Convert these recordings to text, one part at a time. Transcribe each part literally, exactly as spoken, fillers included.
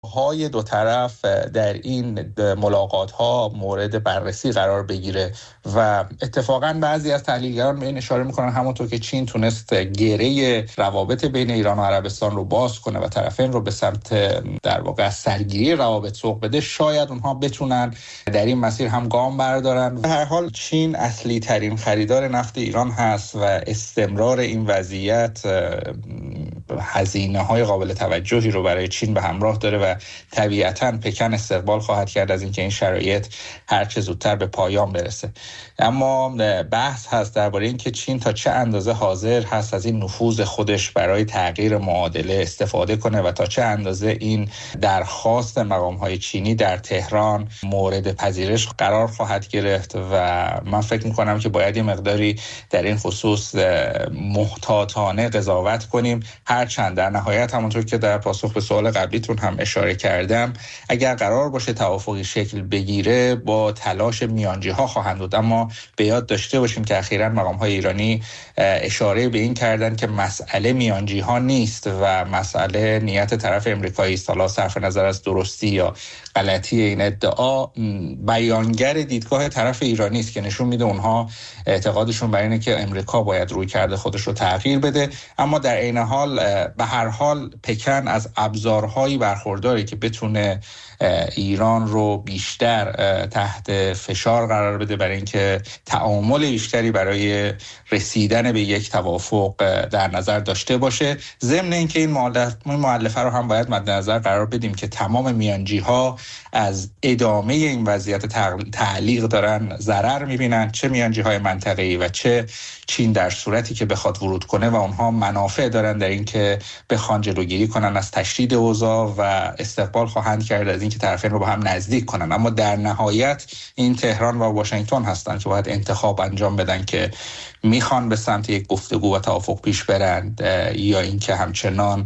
های دو طرف در این ملاقات ها مورد بررسی قرار بگیره و اتفاقا بعضی از تحلیلگران به این اشاره میکنن همونطور که چین تونست گره روابط بین ایران و عربستان رو باز کنه و طرفین رو به سمت در واقع سرگیری روابط سوق بده، شاید اونها بتونن در این مسیر هم گام بردارن. به هر حال چین اصلی ترین خریدار نفت ایران هست و استمرار این وضعیت هزینه های قابل توجهی رو برای چین به همراه داره و طبیعتاً پکن استقبال خواهد کرد از اینکه این شرایط هر چه زودتر به پایان برسه. اما بحث هست درباره اینکه چین تا چه اندازه حاضر هست از این نفوذ خودش برای تغییر معادله استفاده کنه و تا چه اندازه این درخواست مقام‌های چینی در تهران مورد پذیرش قرار خواهد گرفت و من فکر می‌کنم که باید یه مقداری در این خصوص محتاطانه قضاوت کنیم. هرچند در نهایت همونطور که در پاسخ به سوال قبلیتون هم اشاره کردم، اگر قرار باشه توافقی شکل بگیره با تلاش میانجی‌ها خواهند بود، اما به یاد داشته باشیم که اخیراً مقام‌های ایرانی اشاره به این کردن که مسئله میانجی‌ها نیست و مسئله نیت طرف امریکایی است. حالا صرف نظر از درستی یا غلطی این ادعا، بیانگر دیدگاه طرف ایرانی است که نشون میده اونها اعتقادشون بر اینه که امریکا باید روی کرده خودش رو تغییر بده، اما در عین حال به هر حال پکن از ابزارهایی برخورداره که بتونه ایران رو بیشتر تحت فشار قرار بده برای اینکه تعامل بیشتری برای رسیدن به یک توافق در نظر داشته باشه. ضمن اینکه این مؤلفه رو هم باید مد نظر قرار بدیم که تمام میانجی‌ها از ادامه این وضعیت تعلیق دارن ضرر می‌بینن، چه میانجی‌های منطقه‌ای و چه چین در صورتی که بخواد ورود کنه و اونها منافع دارن در اینکه بخوان جلوگیری کنن از تشدید اوضاع و استقبال خواهند کرد از اینکه طرفین رو با هم نزدیک کنن. اما در نهایت این تهران و واشنگتن هستن که باید انتخاب انجام بدن که میخوان به سمت یک گفتگو و توافق پیش برند یا اینکه همچنان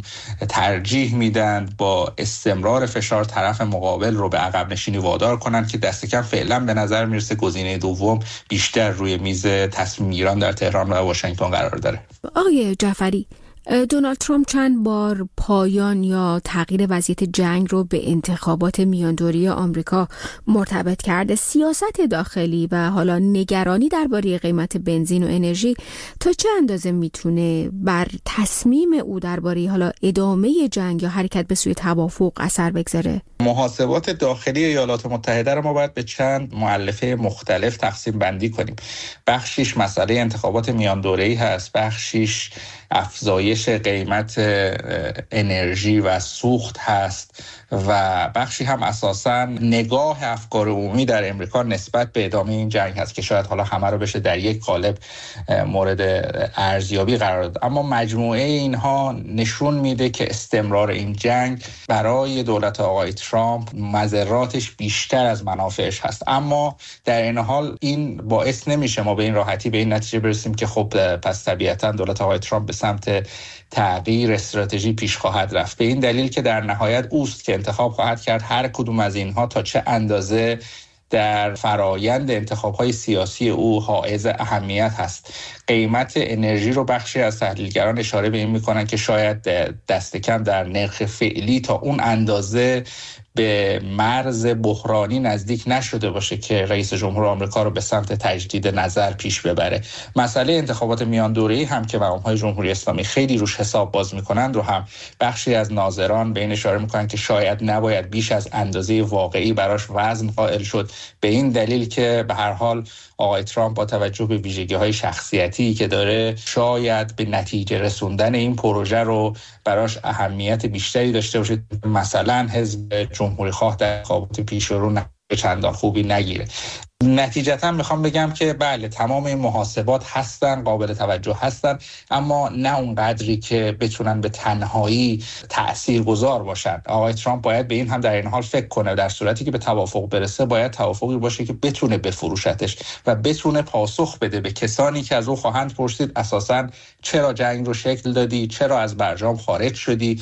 ترجیح میدن با استمرار فشار طرف مقابل رو به عقب نشینی وادار کنن که دست کم فعلا به نظر میرسه گزینه دوم بیشتر روی میز تصمیم گیران در تهران و واشنگتن قرار داره. آقای جعفری، دونالد ترامپ چند بار پایان یا تغییر وضعیت جنگ رو به انتخابات میاندوری آمریکا مرتبط کرده. سیاست داخلی و حالا نگرانی درباره قیمت بنزین و انرژی تا چه اندازه میتونه بر تصمیم او درباره حالا ادامه جنگ یا حرکت به سوی توافق اثر بگذاره؟ محاسبات داخلی ایالات متحده رو ما باید به چند مؤلفه مختلف تقسیم بندی کنیم. بخشیش مسئله انتخابات میاندوره‌ای هست، بخشیش افزایش قیمت انرژی و سوخت هست و بخشی هم اساساً نگاه افکار عمومی در امریکا نسبت به ادامه این جنگ هست که شاید حالا همه رو بشه در یک قالب مورد ارزیابی قرار داد. اما مجموعه اینها نشون میده که استمرار این جنگ برای دولت آقای ترامپ مضراتش بیشتر از منافعش هست. اما در این حال این باعث نمیشه ما به این راحتی به این نتیجه برسیم که خب پس طبیعتاً دولت آقای ترامپ به سمت تغییر استراتژی پیش خواهد رفت، به این دلیل که در نهایت اوست که انتخاب خواهد کرد هر کدوم از اینها تا چه اندازه در فرایند انتخاب‌های سیاسی او حائز اهمیت هست. قیمت انرژی رو بخشی از تحلیلگران اشاره به این می‌کنن که شاید دست کم در نرخ فعلی تا اون اندازه به مرز بحرانی نزدیک نشده باشه که رئیس جمهور آمریکا رو به سمت تجدید نظر پیش ببره. مسئله انتخابات میان دوره‌ای هم که مقام‌های جمهوری اسلامی خیلی روش حساب باز می‌کنند رو هم بخشی از ناظران به این اشاره می‌کنن که شاید نباید بیش از اندازه واقعی براش وزن قائل شد، به این دلیل که به هر حال آقای ترامپ با توجه به ویژگی‌های شخصیتی که داره شاید به نتیجه رسوندن این پروژه رو براش اهمیت بیشتری داشته باشه، مثلا حزب جمهوری خواه در انتخابات پیش رو چندان خوبی نگیره. نتیجتا میخوام بگم که بله تمام این محاسبات هستن، قابل توجه هستن، اما نه اون قدری که بتونن به تنهایی تاثیرگذار باشن. آقای ترامپ باید به این هم در این حال فکر کنه در صورتی که به توافق برسه باید توافقی باشه که بتونه بفروشتش و بتونه پاسخ بده به کسانی که از او خواهند پرسید اساساً چرا جنگ رو شکل دادی، چرا از برجام خارج شدی،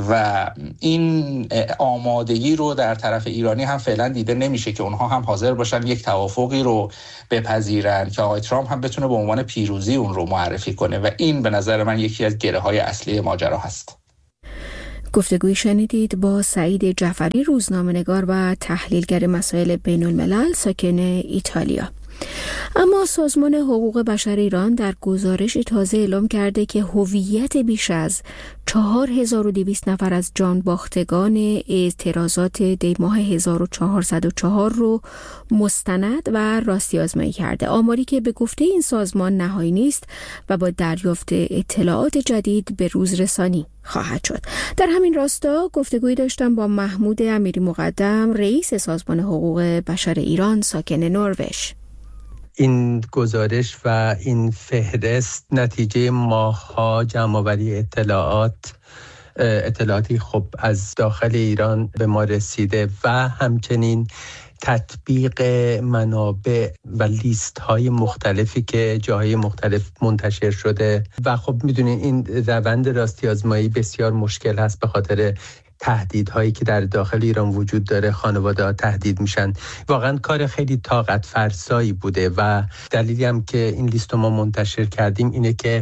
و این آمادگی رو در طرف ایرانی هم فعلا دیده نمیشه که اونها هم حاضر باشن یک توافقی رو بپذیرن که آقای ترامپ هم بتونه به عنوان پیروزی اون رو معرفی کنه و این به نظر من یکی از گره‌های اصلی ماجرا هست. گفتگوی شنیدید با سعید جعفری، روزنامه‌نگار و تحلیلگر مسائل بین الملل ساکن ایتالیا. اما سازمان حقوق بشر ایران در گزارش تازه اعلام کرده که هویت بیش از چهار هزار و دویست نفر از جانباختگان اعتراضات دی ماه هزار و چهارصد و چهار رو مستند و راستی آزمایی کرده. آماری که به گفته این سازمان نهایی نیست و با دریافت اطلاعات جدید به روز رسانی خواهد شد. در همین راستا گفتگوی داشتم با محمود امیری مقدم، رئیس سازمان حقوق بشر ایران ساکن نروژ. این گزارش و این فهرست نتیجه ماه‌ها جمع‌آوری اطلاعات اطلاعاتی خب از داخل ایران به ما رسیده و همچنین تطبیق منابع و لیست های مختلفی که جاهای مختلف منتشر شده و خب میدونین این روند راستی آزمایی بسیار مشکل هست به خاطر تهدیدهایی که در داخل ایران وجود داره. خانواده‌ها تهدید میشن. واقعا کار خیلی طاقت فرسایی بوده و دلیلی هم که این لیست رو ما منتشر کردیم اینه که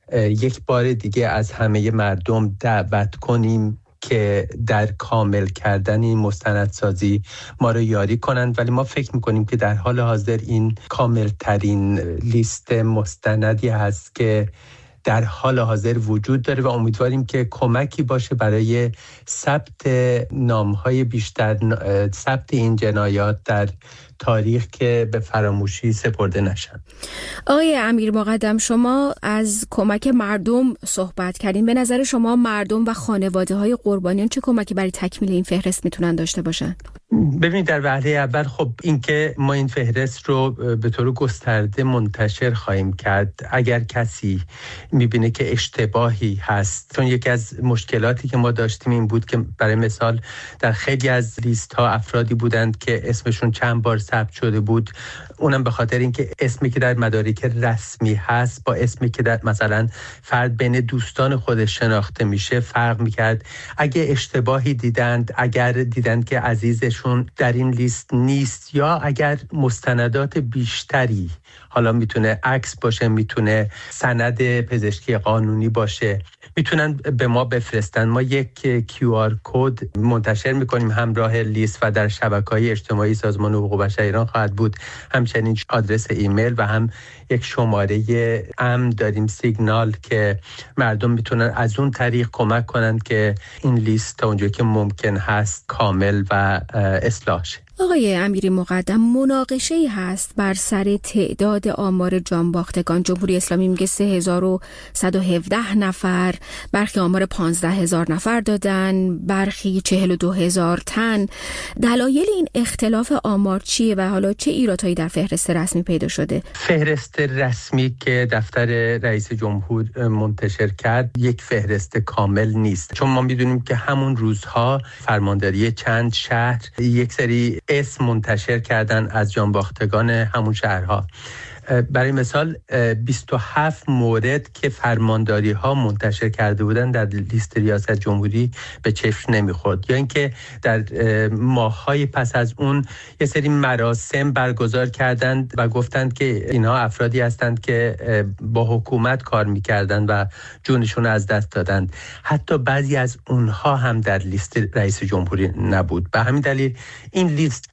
یک بار دیگه از همه مردم دعوت کنیم که در کامل کردن این مستندسازی ما رو یاری کنند، ولی ما فکر میکنیم که در حال حاضر این کامل ترین لیست مستندی هست که در حال حاضر وجود داره و امیدواریم که کمکی باشه برای ثبت نام‌های بیشتر، ثبت این جنایات در تاریخ که به فراموشی سپرده نشن. آقای امیر مقدم، شما از کمک مردم صحبت کردین. به نظر شما مردم و خانواده‌های قربانیان چه کمکی برای تکمیل این فهرست میتونن داشته باشن؟ ببینید در وهله اول خب این که ما این فهرست رو به طور گسترده منتشر خواهیم کرد. اگر کسی میبینه که اشتباهی هست، چون یکی از مشکلاتی که ما داشتیم این بود که برای مثال در خیلی از لیست ها افرادی بودند که اسمشون چند بار ثبت شده بود، اونم به خاطر اینکه اسمی که در مدارک رسمی هست با اسمی که در مثلا فرد بین دوستان خودش شناخته میشه فرق میکرد. اگه اشتباهی دیدند، اگر دیدند که عزیزشون در این لیست نیست یا اگر مستندات بیشتری، حالا میتونه عکس باشه، میتونه سند پزشکی قانونی باشه، میتونن به ما بفرستن. ما یک کیو آر کد منتشر میکنیم همراه لیست و در شبکه‌های اجتماعی سازمان حقوق بشر ایران خواهد بود. همچنین آدرس ایمیل و هم یک شماره امن داریم، سیگنال، که مردم میتونن از اون طریق کمک کنن که این لیست تا اونجایی که ممکن هست کامل و اصلاح شه. آقای امیری مقدم، مناقشه‌ای هست بر سر تعداد آمار جانباختگان. جمهوری اسلامی میگه سه هزار و صد و هفده نفر، برخی آمار پانزده هزار نفر دادن، برخی چهل و دو هزار تن. دلایل این اختلاف آمار چیه و حالا چه ایرادهایی در فهرست رسمی پیدا شده؟ فهرست رسمی که دفتر رئیس جمهور منتشر کرد یک فهرست کامل نیست، چون ما میدونیم که همون روزها فرمانداری چند شهر یک سری اسم منتشر کردن از جانباختگان همون شهرها. برای مثال بیست و هفت مورد که فرمانداری ها منتشر کرده بودن در لیست ریاست جمهوری به چشم نمیخورد، یا اینکه در ماه‌های پس از اون یه سری مراسم برگزار کردند و گفتند که اینها افرادی هستند که با حکومت کار میکردند و جونشون از دست دادند. حتی بعضی از اونها هم در لیست رئیس جمهوری نبود. به همین دلیل این لیست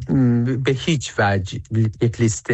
به هیچ وجه یک لیست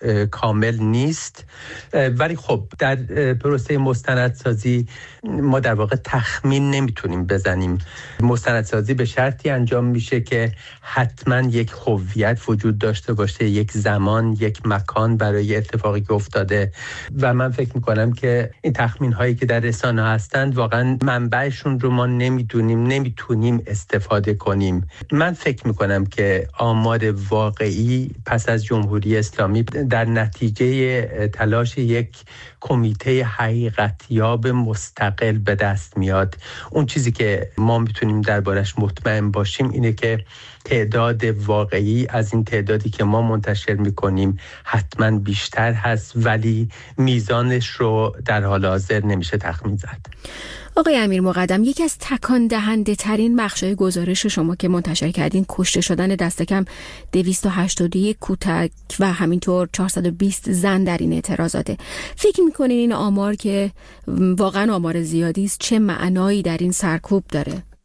کامل نیست، ولی خب در پروسه مستندسازی ما در واقع تخمین نمیتونیم بزنیم. مستندسازی به شرطی انجام میشه که حتما یک هویت وجود داشته باشه، یک زمان، یک مکان برای اتفاقی که افتاده و من فکر میکنم که این تخمین هایی که در رسانه هستند واقعا منبعشون رو ما نمیدونیم، نمیتونیم استفاده کنیم. من فکر میکنم که آمار واقعی پس از جمهوری اسلامی در نتیجه تلاش یک کمیته حقیقتیاب مستقل به دست میاد. اون چیزی که ما میتونیم دربارش مطمئن باشیم اینه که تعداد واقعی از این تعدادی که ما منتشر میکنیم حتما بیشتر هست، ولی میزانش رو در حال حاضر نمیشه تخمین زد. آقای امیر مقدم، یکی از تکان دهنده ترین بخشای گزارش شما که منتشر کردین کشته شدن دست کم دویست و هشتاد و یک کودک و همینطور چهارصد و بیست زن در این اعتراضاته. فکر میکنین این آمار که واقعا آمار زیادی است چه معنایی در این سرکوب داره؟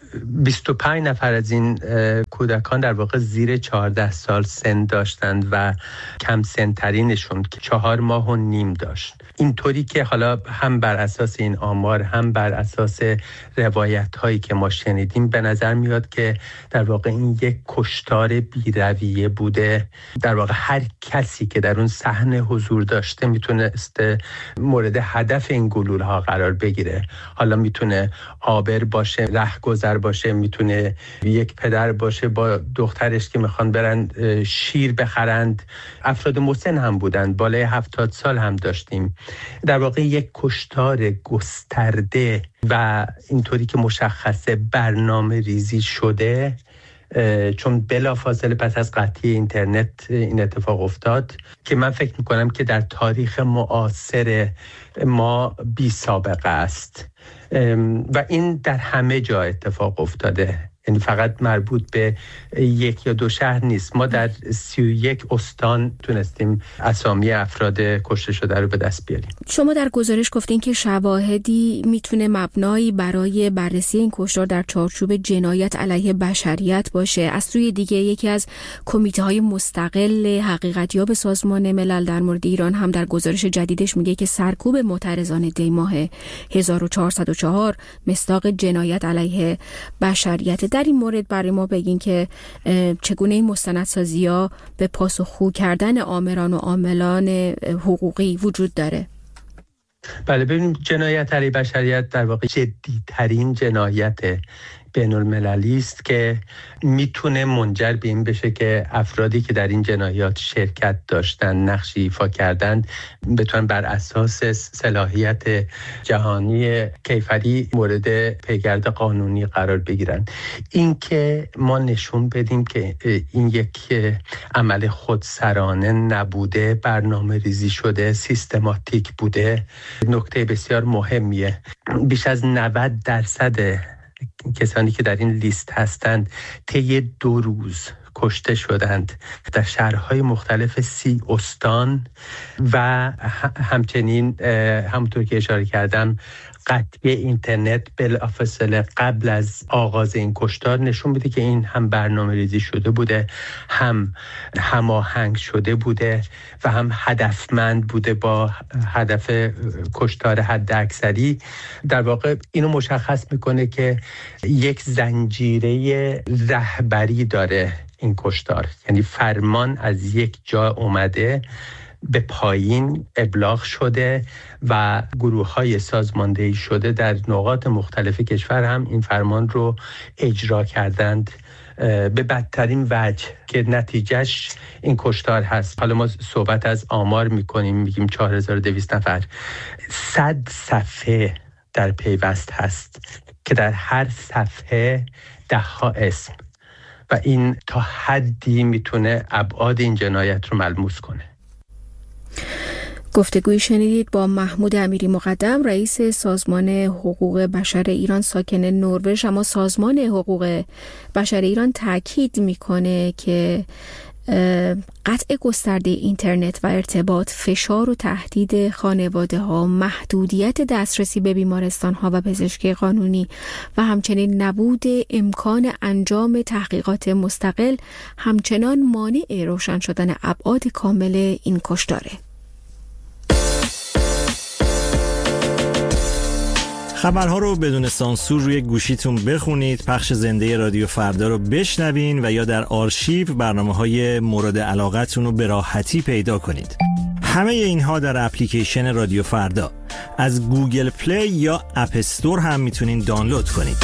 بیست و پنج نفر از این کودکان در واقع زیر چهارده سال سن داشتند و کم سن ترینشون که چهار ماه و نیم داشت. اینطوری که حالا هم بر اساس این آمار هم بر اساس روایت هایی که ما شنیدیم به نظر میاد که در واقع این یک کشتار بی‌رویه بوده. در واقع هر کسی که در اون صحنه حضور داشته میتونست مورد هدف این گلوله ها قرار بگیره. حالا میتونه آبر باشه، رهگذر باشه، میتونه یک پدر باشه با دخترش که میخوان برن شیر بخرند. افراد مسن هم بودن، بالای هفتاد سال هم داشتیم. در واقع یک کشتار گسترده و اینطوری که مشخصه برنامه ریزی شده، چون بلافاصله پس از قطعی اینترنت این اتفاق افتاد که من فکر میکنم که در تاریخ معاصر ما بی سابقه است و این در همه جا اتفاق افتاده. یعنی فقط مربوط به یک یا دو شهر نیست. ما در سی و یک استان تونستیم اسامی افراد کشته شده رو به دست بیاریم. شما در گزارش گفتین که شواهدی میتونه مبنایی برای بررسی این کشتار در چارچوب جنایت علیه بشریت باشه. از سوی دیگه یکی از کمیته‌های مستقل حقیقتیاب سازمان ملل در مورد ایران هم در گزارش جدیدش میگه که سرکوب معترضان دی ماه هزار و چهارصد و چهار مصداق جنایت علیه بشریت. در این مورد برای ما بگین که چگونه این مستندسازی‌ها به پاسخگو کردن آمران و عاملان حقوقی وجود داره. بله، ببینیم جنایت علیه بشریت در واقع جدی‌ترین جنایت بین المللی است که میتونه منجر به این بشه که افرادی که در این جنایات شرکت داشتن، نقشی ایفا کردند، بتونن بر اساس صلاحیت جهانی کیفری مورد پیگرد قانونی قرار بگیرن. این که ما نشون بدیم که این یک عمل خودسرانه نبوده، برنامه ریزی شده، سیستماتیک بوده، نکته بسیار مهمیه. بیش از نود درصد کسانی که در این لیست هستند طی دو روز کشته شدند در شهرهای مختلف سی استان و همچنین همونطور که اشاره کردم قطعی اینترنت بلافاصله قبل از آغاز این کشتار نشون میده که این هم برنامه ریزی شده بوده، هم هماهنگ شده بوده و هم هدفمند بوده با هدف کشتار حد اکثری. در واقع اینو مشخص میکنه که یک زنجیره رهبری داره این کشتار، یعنی فرمان از یک جا اومده به پایین ابلاغ شده و گروه‌های سازماندهی شده در نقاط مختلف کشور هم این فرمان رو اجرا کردند به بدترین وجه که نتیجهش این کشتار هست. حالا ما صحبت از آمار میکنیم، میگیم چهار هزار و دویست نفر. صد صفحه در پیوست هست که در هر صفحه ده ها اسم و این تا حدی میتونه ابعاد این جنایت رو ملموس کنه. گفتگوی شنیدید با محمود امیری مقدم، رئیس سازمان حقوق بشر ایران ساکن نروژ. اما سازمان حقوق بشر ایران تاکید میکنه که قطع گسترده اینترنت و ارتباط، فشار و تهدید خانواده ها، محدودیت دسترسی به بیمارستان ها و پزشکی قانونی و همچنین نبود امکان انجام تحقیقات مستقل همچنان مانع روشن شدن ابعاد کامل این کشتاره. خبرها رو بدون سانسور روی گوشیتون بخونید، پخش زنده رادیو فردا رو بشنوین و یا در آرشیو برنامه‌های مورد علاقتون رو به راحتی پیدا کنید. همه اینها در اپلیکیشن رادیو فردا از گوگل پلی یا اپ استور هم میتونین دانلود کنید.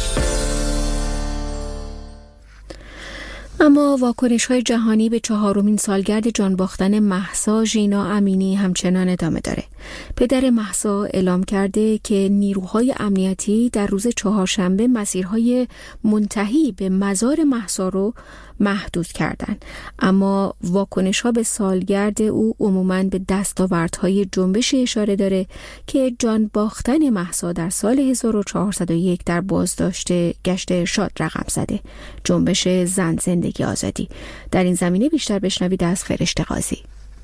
اما واکنش‌های جهانی به چهارمین سالگرد جان باختن مهسا ژینا امینی همچنان ادامه داره. پدر مهسا اعلام کرده که نیروهای امنیتی در روز چهارشنبه مسیرهای منتهی به مزار مهسا رو محدود کردند. اما واکنش‌ها به سالگرد او عموماً به دستاوردهای جنبش اشاره داره که جان باختن مهسا در سال هزار و چهارصد و یک در بازداشت گشت ارشاد رقم زده. جنبش زن زندگی آزادی. در این زمینه بیشتر بشنوید از فرشته قاضی.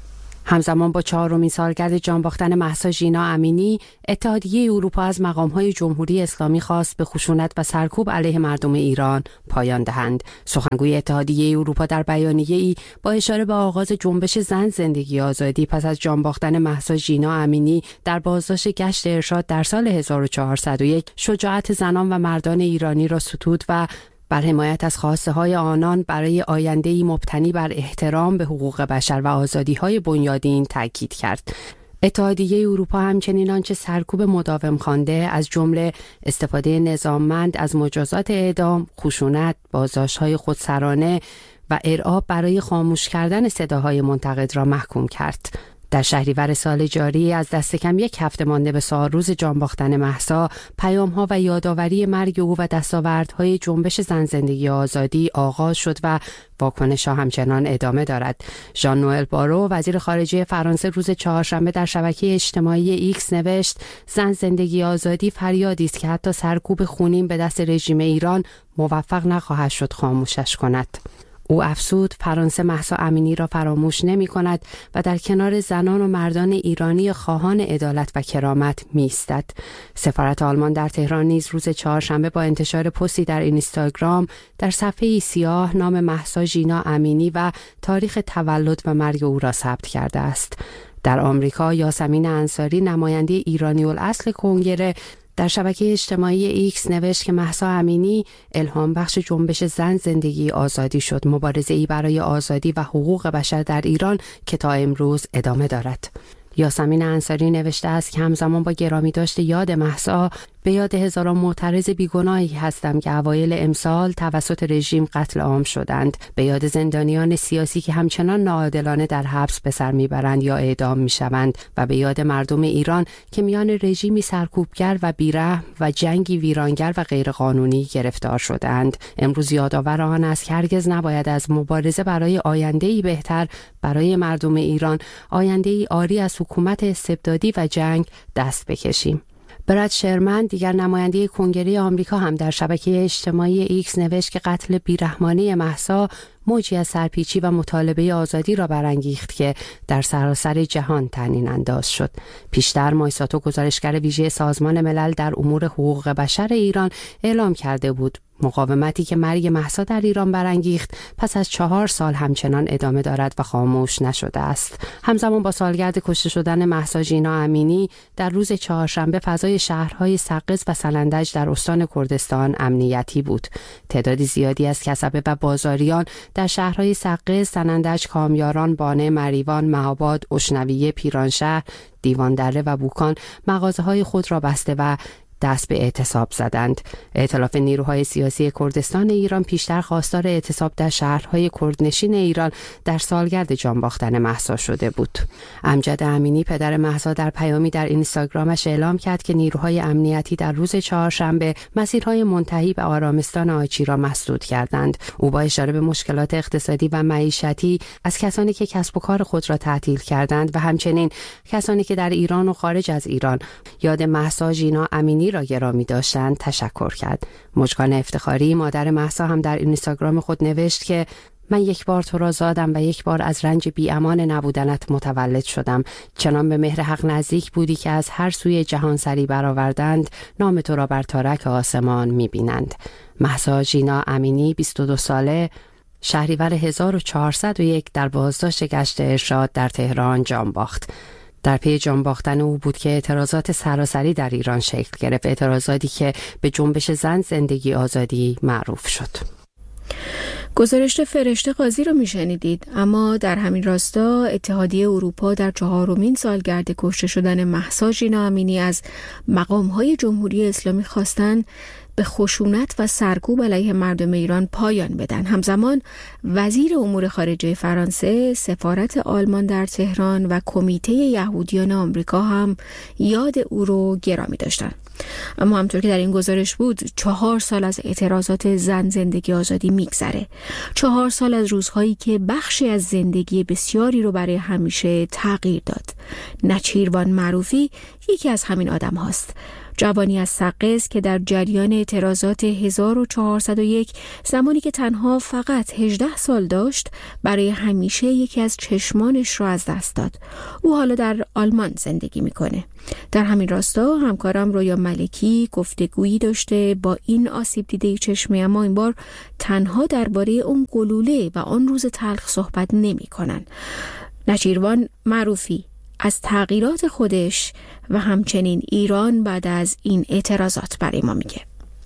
همزمان با چهارمین سالگرد جانباختن مهسا ژینا امینی، اتحادیه اروپا از مقام‌های جمهوری اسلامی خواست به خشونت و سرکوب علیه مردم ایران پایان دهند. سخنگوی اتحادیه اروپا در بیانیه‌ای با اشاره به آغاز جنبش زن زندگی آزادی پس از جانباختن مهسا ژینا امینی در بازداشت گشت ارشاد در سال هزار و چهارصد و یک، شجاعت زنان و مردان ایرانی را ستود و بر حمایت از خواسته های آنان برای آینده‌ای مبتنی بر احترام به حقوق بشر و آزادی‌های بنیادین تاکید کرد. اتحادیه اروپا همچنین آنچه سرکوب مداوم خوانده از جمله استفاده نظاممند از مجازات اعدام، خشونت، بازداشت‌های خودسرانه و ارعاب برای خاموش کردن صداهای منتقد را محکوم کرد. در شهریور سال جاری از دست کم یک هفته مانده به سالروز جانباختن مهسا، پیام‌ها و یادآوری مرگ او و دستاوردهای جنبش زن زندگی آزادی آغاز شد و واکنش‌ها همچنان ادامه دارد. ژان نوئل بارو، وزیر خارجه فرانسه، روز چهارشنبه در شبکه اجتماعی ایکس نوشت: زن زندگی آزادی فریادی است که حتی سرکوب خونین به دست رژیم ایران موفق نخواهد شد خاموشش کند. او افزود فرانسه مهسا امینی را فراموش نمی کند و در کنار زنان و مردان ایرانی خواهان عدالت و کرامت می ایستد. سفارت آلمان در تهران نیز روز چهارشنبه با انتشار پستی در اینستاگرام در صفحه سیاه نام مهسا ژینا امینی و تاریخ تولد و مرگ او را ثبت کرده است. در آمریکا یاسمین انصاری، نماینده ایرانی الاصل کنگره، در شبکه اجتماعی ایکس نوشت که مهسا امینی الهام بخش جنبش زن زندگی آزادی شد، مبارزه‌ای برای آزادی و حقوق بشر در ایران که تا امروز ادامه دارد. یاسمین انصاری نوشته است که همزمان با گرامی داشت یاد مهسا، به یاد هزاران معترض بیگناهی هستم که اوایل امسال توسط رژیم قتل عام شدند، به یاد زندانیان سیاسی که همچنان ناعادلانه در حبس به سر میبرند یا اعدام میشوند و به یاد مردم ایران که میان رژیمی سرکوبگر و بیرحم و جنگی ویرانگر و غیرقانونی گرفتار شدند. امروز یادآور آن است که هرگز نباید از مبارزه برای آینده‌ای بهتر برای مردم ایران، آینده‌ای عاری از حکومت استبدادی و جنگ، دست بکشیم. براد شرمن، دیگر نماینده کنگره آمریکا، هم در شبکه اجتماعی ایکس نوشت که قتل بیرحمانه مهسا موجی از سرپیچی و مطالبه آزادی را برانگیخت که در سراسر جهان طنین انداز شد. پیشتر مایساتو، گزارشگر ویژه سازمان ملل در امور حقوق بشر ایران، اعلام کرده بود مقاومتی که مرگ مهسا در ایران برانگیخت پس از چهار سال همچنان ادامه دارد و خاموش نشده است. همزمان با سالگرد کشته شدن مهسا ژینا امینی، در روز چهارشنبه فضای شهرهای سقز و سنندج در استان کردستان امنیتی بود. تعدادی زیادی از کسبه و بازاریان در شهرهای سقز، سنندج، کامیاران، بانه، مریوان، مهاباد، اشنویه، پیرانشهر، دیواندره و بوکان مغازه‌های خود را بسته و دست به اعتصاب زدند. ائتلاف نیروهای سیاسی کردستان ایران پیشتر خواستار اعتصاب در شهرهای کردنشین ایران در سالگرد جانباختن مهسا شده بود. امجد امینی، پدر مهسا، در پیامی در اینستاگرامش اعلام کرد که نیروهای امنیتی در روز چهارشنبه مسیرهای منتهی به آرامستان آچی را مسدود کردند. او با اشاره به مشکلات اقتصادی و معیشتی از کسانی که کسب و کار خود را تعطیل کردند و همچنین کسانی که در ایران و خارج از ایران یاد مهسا ژینا امینی را گرامی داشتند تشکر کرد. مژگان افتخاری، مادر مهسا، هم در اینستاگرام خود نوشت که من یک بار تو را زادم و یک بار از رنج بی امان نبودنت متولد شدم. چنان به مهر حق نزدیک بودی که از هر سوی جهان سری برآوردند، نام تو را بر تارک آسمان می‌بینند. مهسا ژینا امینی، بیست و دو ساله، شهریور هزار و چهارصد و یک در بازداشت گشت ارشاد در تهران جان باخت. در پی جان باختن او بود که اعتراضات سراسری در ایران شکل گرفت، اعتراضاتی که به جنبش زن زندگی آزادی معروف شد. گزارش فرشته قاضی رو میشنیدید. اما در همین راستا اتحادیه اروپا در چهارمین سالگرد کشته شدن مهسا ژینا امینی از مقام‌های جمهوری اسلامی خواستن به خشونت و سرکوب علیه مردم ایران پایان بدن. همزمان وزیر امور خارجه فرانسه، سفارت آلمان در تهران و کمیته یهودیان آمریکا هم یاد او رو گرامی داشتن. اما همطور که در این گزارش بود، چهار سال از اعتراضات زن زندگی آزادی میگذره. چهار سال از روزهایی که بخشی از زندگی بسیاری رو برای همیشه تغییر داد. نچیروان معروفی یکی از همین آدم هاست. جوانی از سقز که در جریان اعتراضات هزار و چهارصد و یک زمانی که تنها فقط هجده سال داشت برای همیشه یکی از چشمانش را از دست داد. او حالا در آلمان زندگی میکنه. در همین راستا همکارم رویا ملکی گفتگویی داشته با این آسیب دیده چشمی، اما این بار تنها درباره اون گلوله و آن روز تلخ صحبت نمی کنن. نچیروان معروفی از تغییرات خودش و همچنین ایران بعد از این اعتراضات برای ما میگه.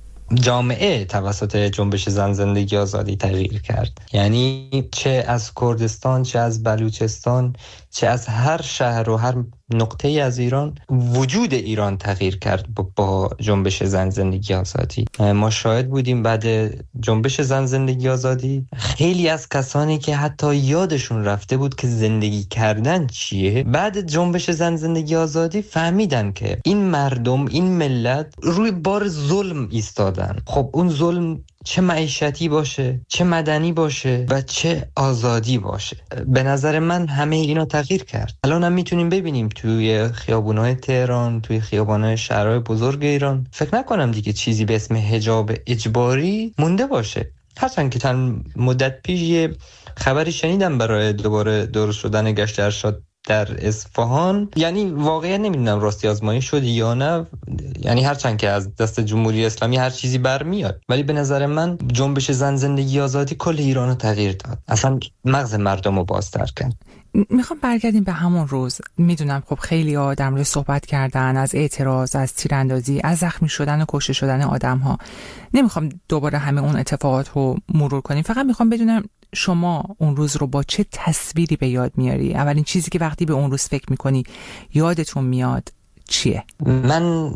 جامعه توسط جنبش زن زندگی آزادی تغییر کرد. یعنی چه از کردستان، چه از بلوچستان، چه از هر شهر و هر نقطه از ایران، وجود ایران تغییر کرد با جنبش زن زندگی آزادی. ما شاهد بودیم بعد جنبش زن زندگی آزادی خیلی از کسانی که حتی یادشون رفته بود که زندگی کردن چیه، بعد جنبش زن زندگی آزادی فهمیدن که این مردم، این ملت روی بار ظلم ایستادن. خب اون ظلم چه معیشتی باشه، چه مدنی باشه و چه آزادی باشه، به نظر من همه اینا تغییر کرد. الان هم میتونیم ببینیم توی خیابون‌های تهران، توی خیابان‌های شهرهای بزرگ ایران، فکر نکنم دیگه چیزی به اسم حجاب اجباری مونده باشه. هرچند که چند مدت پیش یه خبری شنیدم برای دوباره درست شدن گشت ارشاد در اصفهان، یعنی واقعا نمیدونم راستی آزمایی شد یا نه، یعنی هرچند که از دست جمهوری اسلامی هر چیزی برمیاد، ولی به نظر من جنبش زن زندگی آزادی کل ایران رو تغییر داد، اصلا مغز مردم رو بازتر کرد. میخوام برگردیم به همون روز. میدونم خب خیلی ها در مورد صحبت کردن از اعتراض، از تیراندازی، از زخمی شدن و کشته شدن آدم ها. نمیخوام دوباره همه اون اتفاقات رو مرور کنیم، فقط میخوام بدونم شما اون روز رو با چه تصویری به یاد میاری؟ اولین چیزی که وقتی به اون روز فکر میکنی یادتون میاد چیه؟ من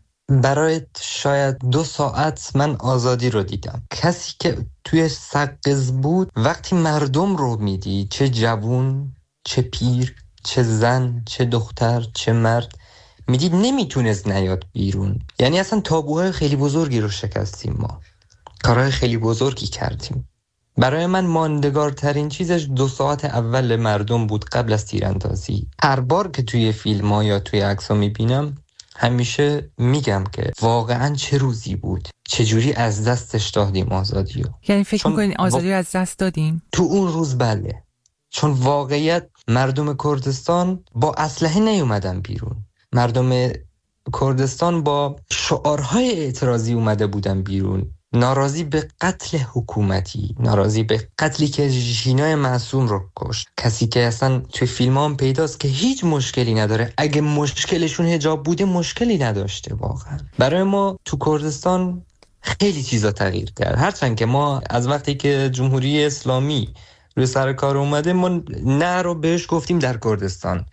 برای شاید دو ساعت من آزادی رو دیدم. کسی که توی سقز بود وقتی مردم رو میدی، چه جوون، چه پیر، چه زن، چه دختر، چه مرد، میدید نمیتونست نیاد بیرون. یعنی اصلا تابوهای خیلی بزرگی رو شکستیم، ما کارهای خیلی بزرگی کردیم. برای من ماندگارترین چیزش دو ساعت اول مردم بود قبل از تیراندازی. هر بار که توی فیلم ها یا توی عکس ها میبینم همیشه میگم که واقعا چه روزی بود، چجوری از دستش دادیم آزادیو. یعنی فکر میکنین آزادی رو از دست دادیم؟ تو اون روز بله، چون واقعیت مردم کردستان با اسلحه نیومدن بیرون. مردم کردستان با شعارهای اعتراضی اومده بودن بیرون، ناراضی به قتل حکومتی، ناراضی به قتلی که ژینا معصوم رو کشت، کسی که اصلا توی فیلم هم پیداست که هیچ مشکلی نداره. اگه مشکلشون حجاب بوده مشکلی نداشته. واقعا برای ما تو کردستان خیلی چیزا تغییر کرد. هرچند که ما از وقتی که جمهوری اسلامی روی سر کار اومده ما نه رو بهش گفتیم در کردستان،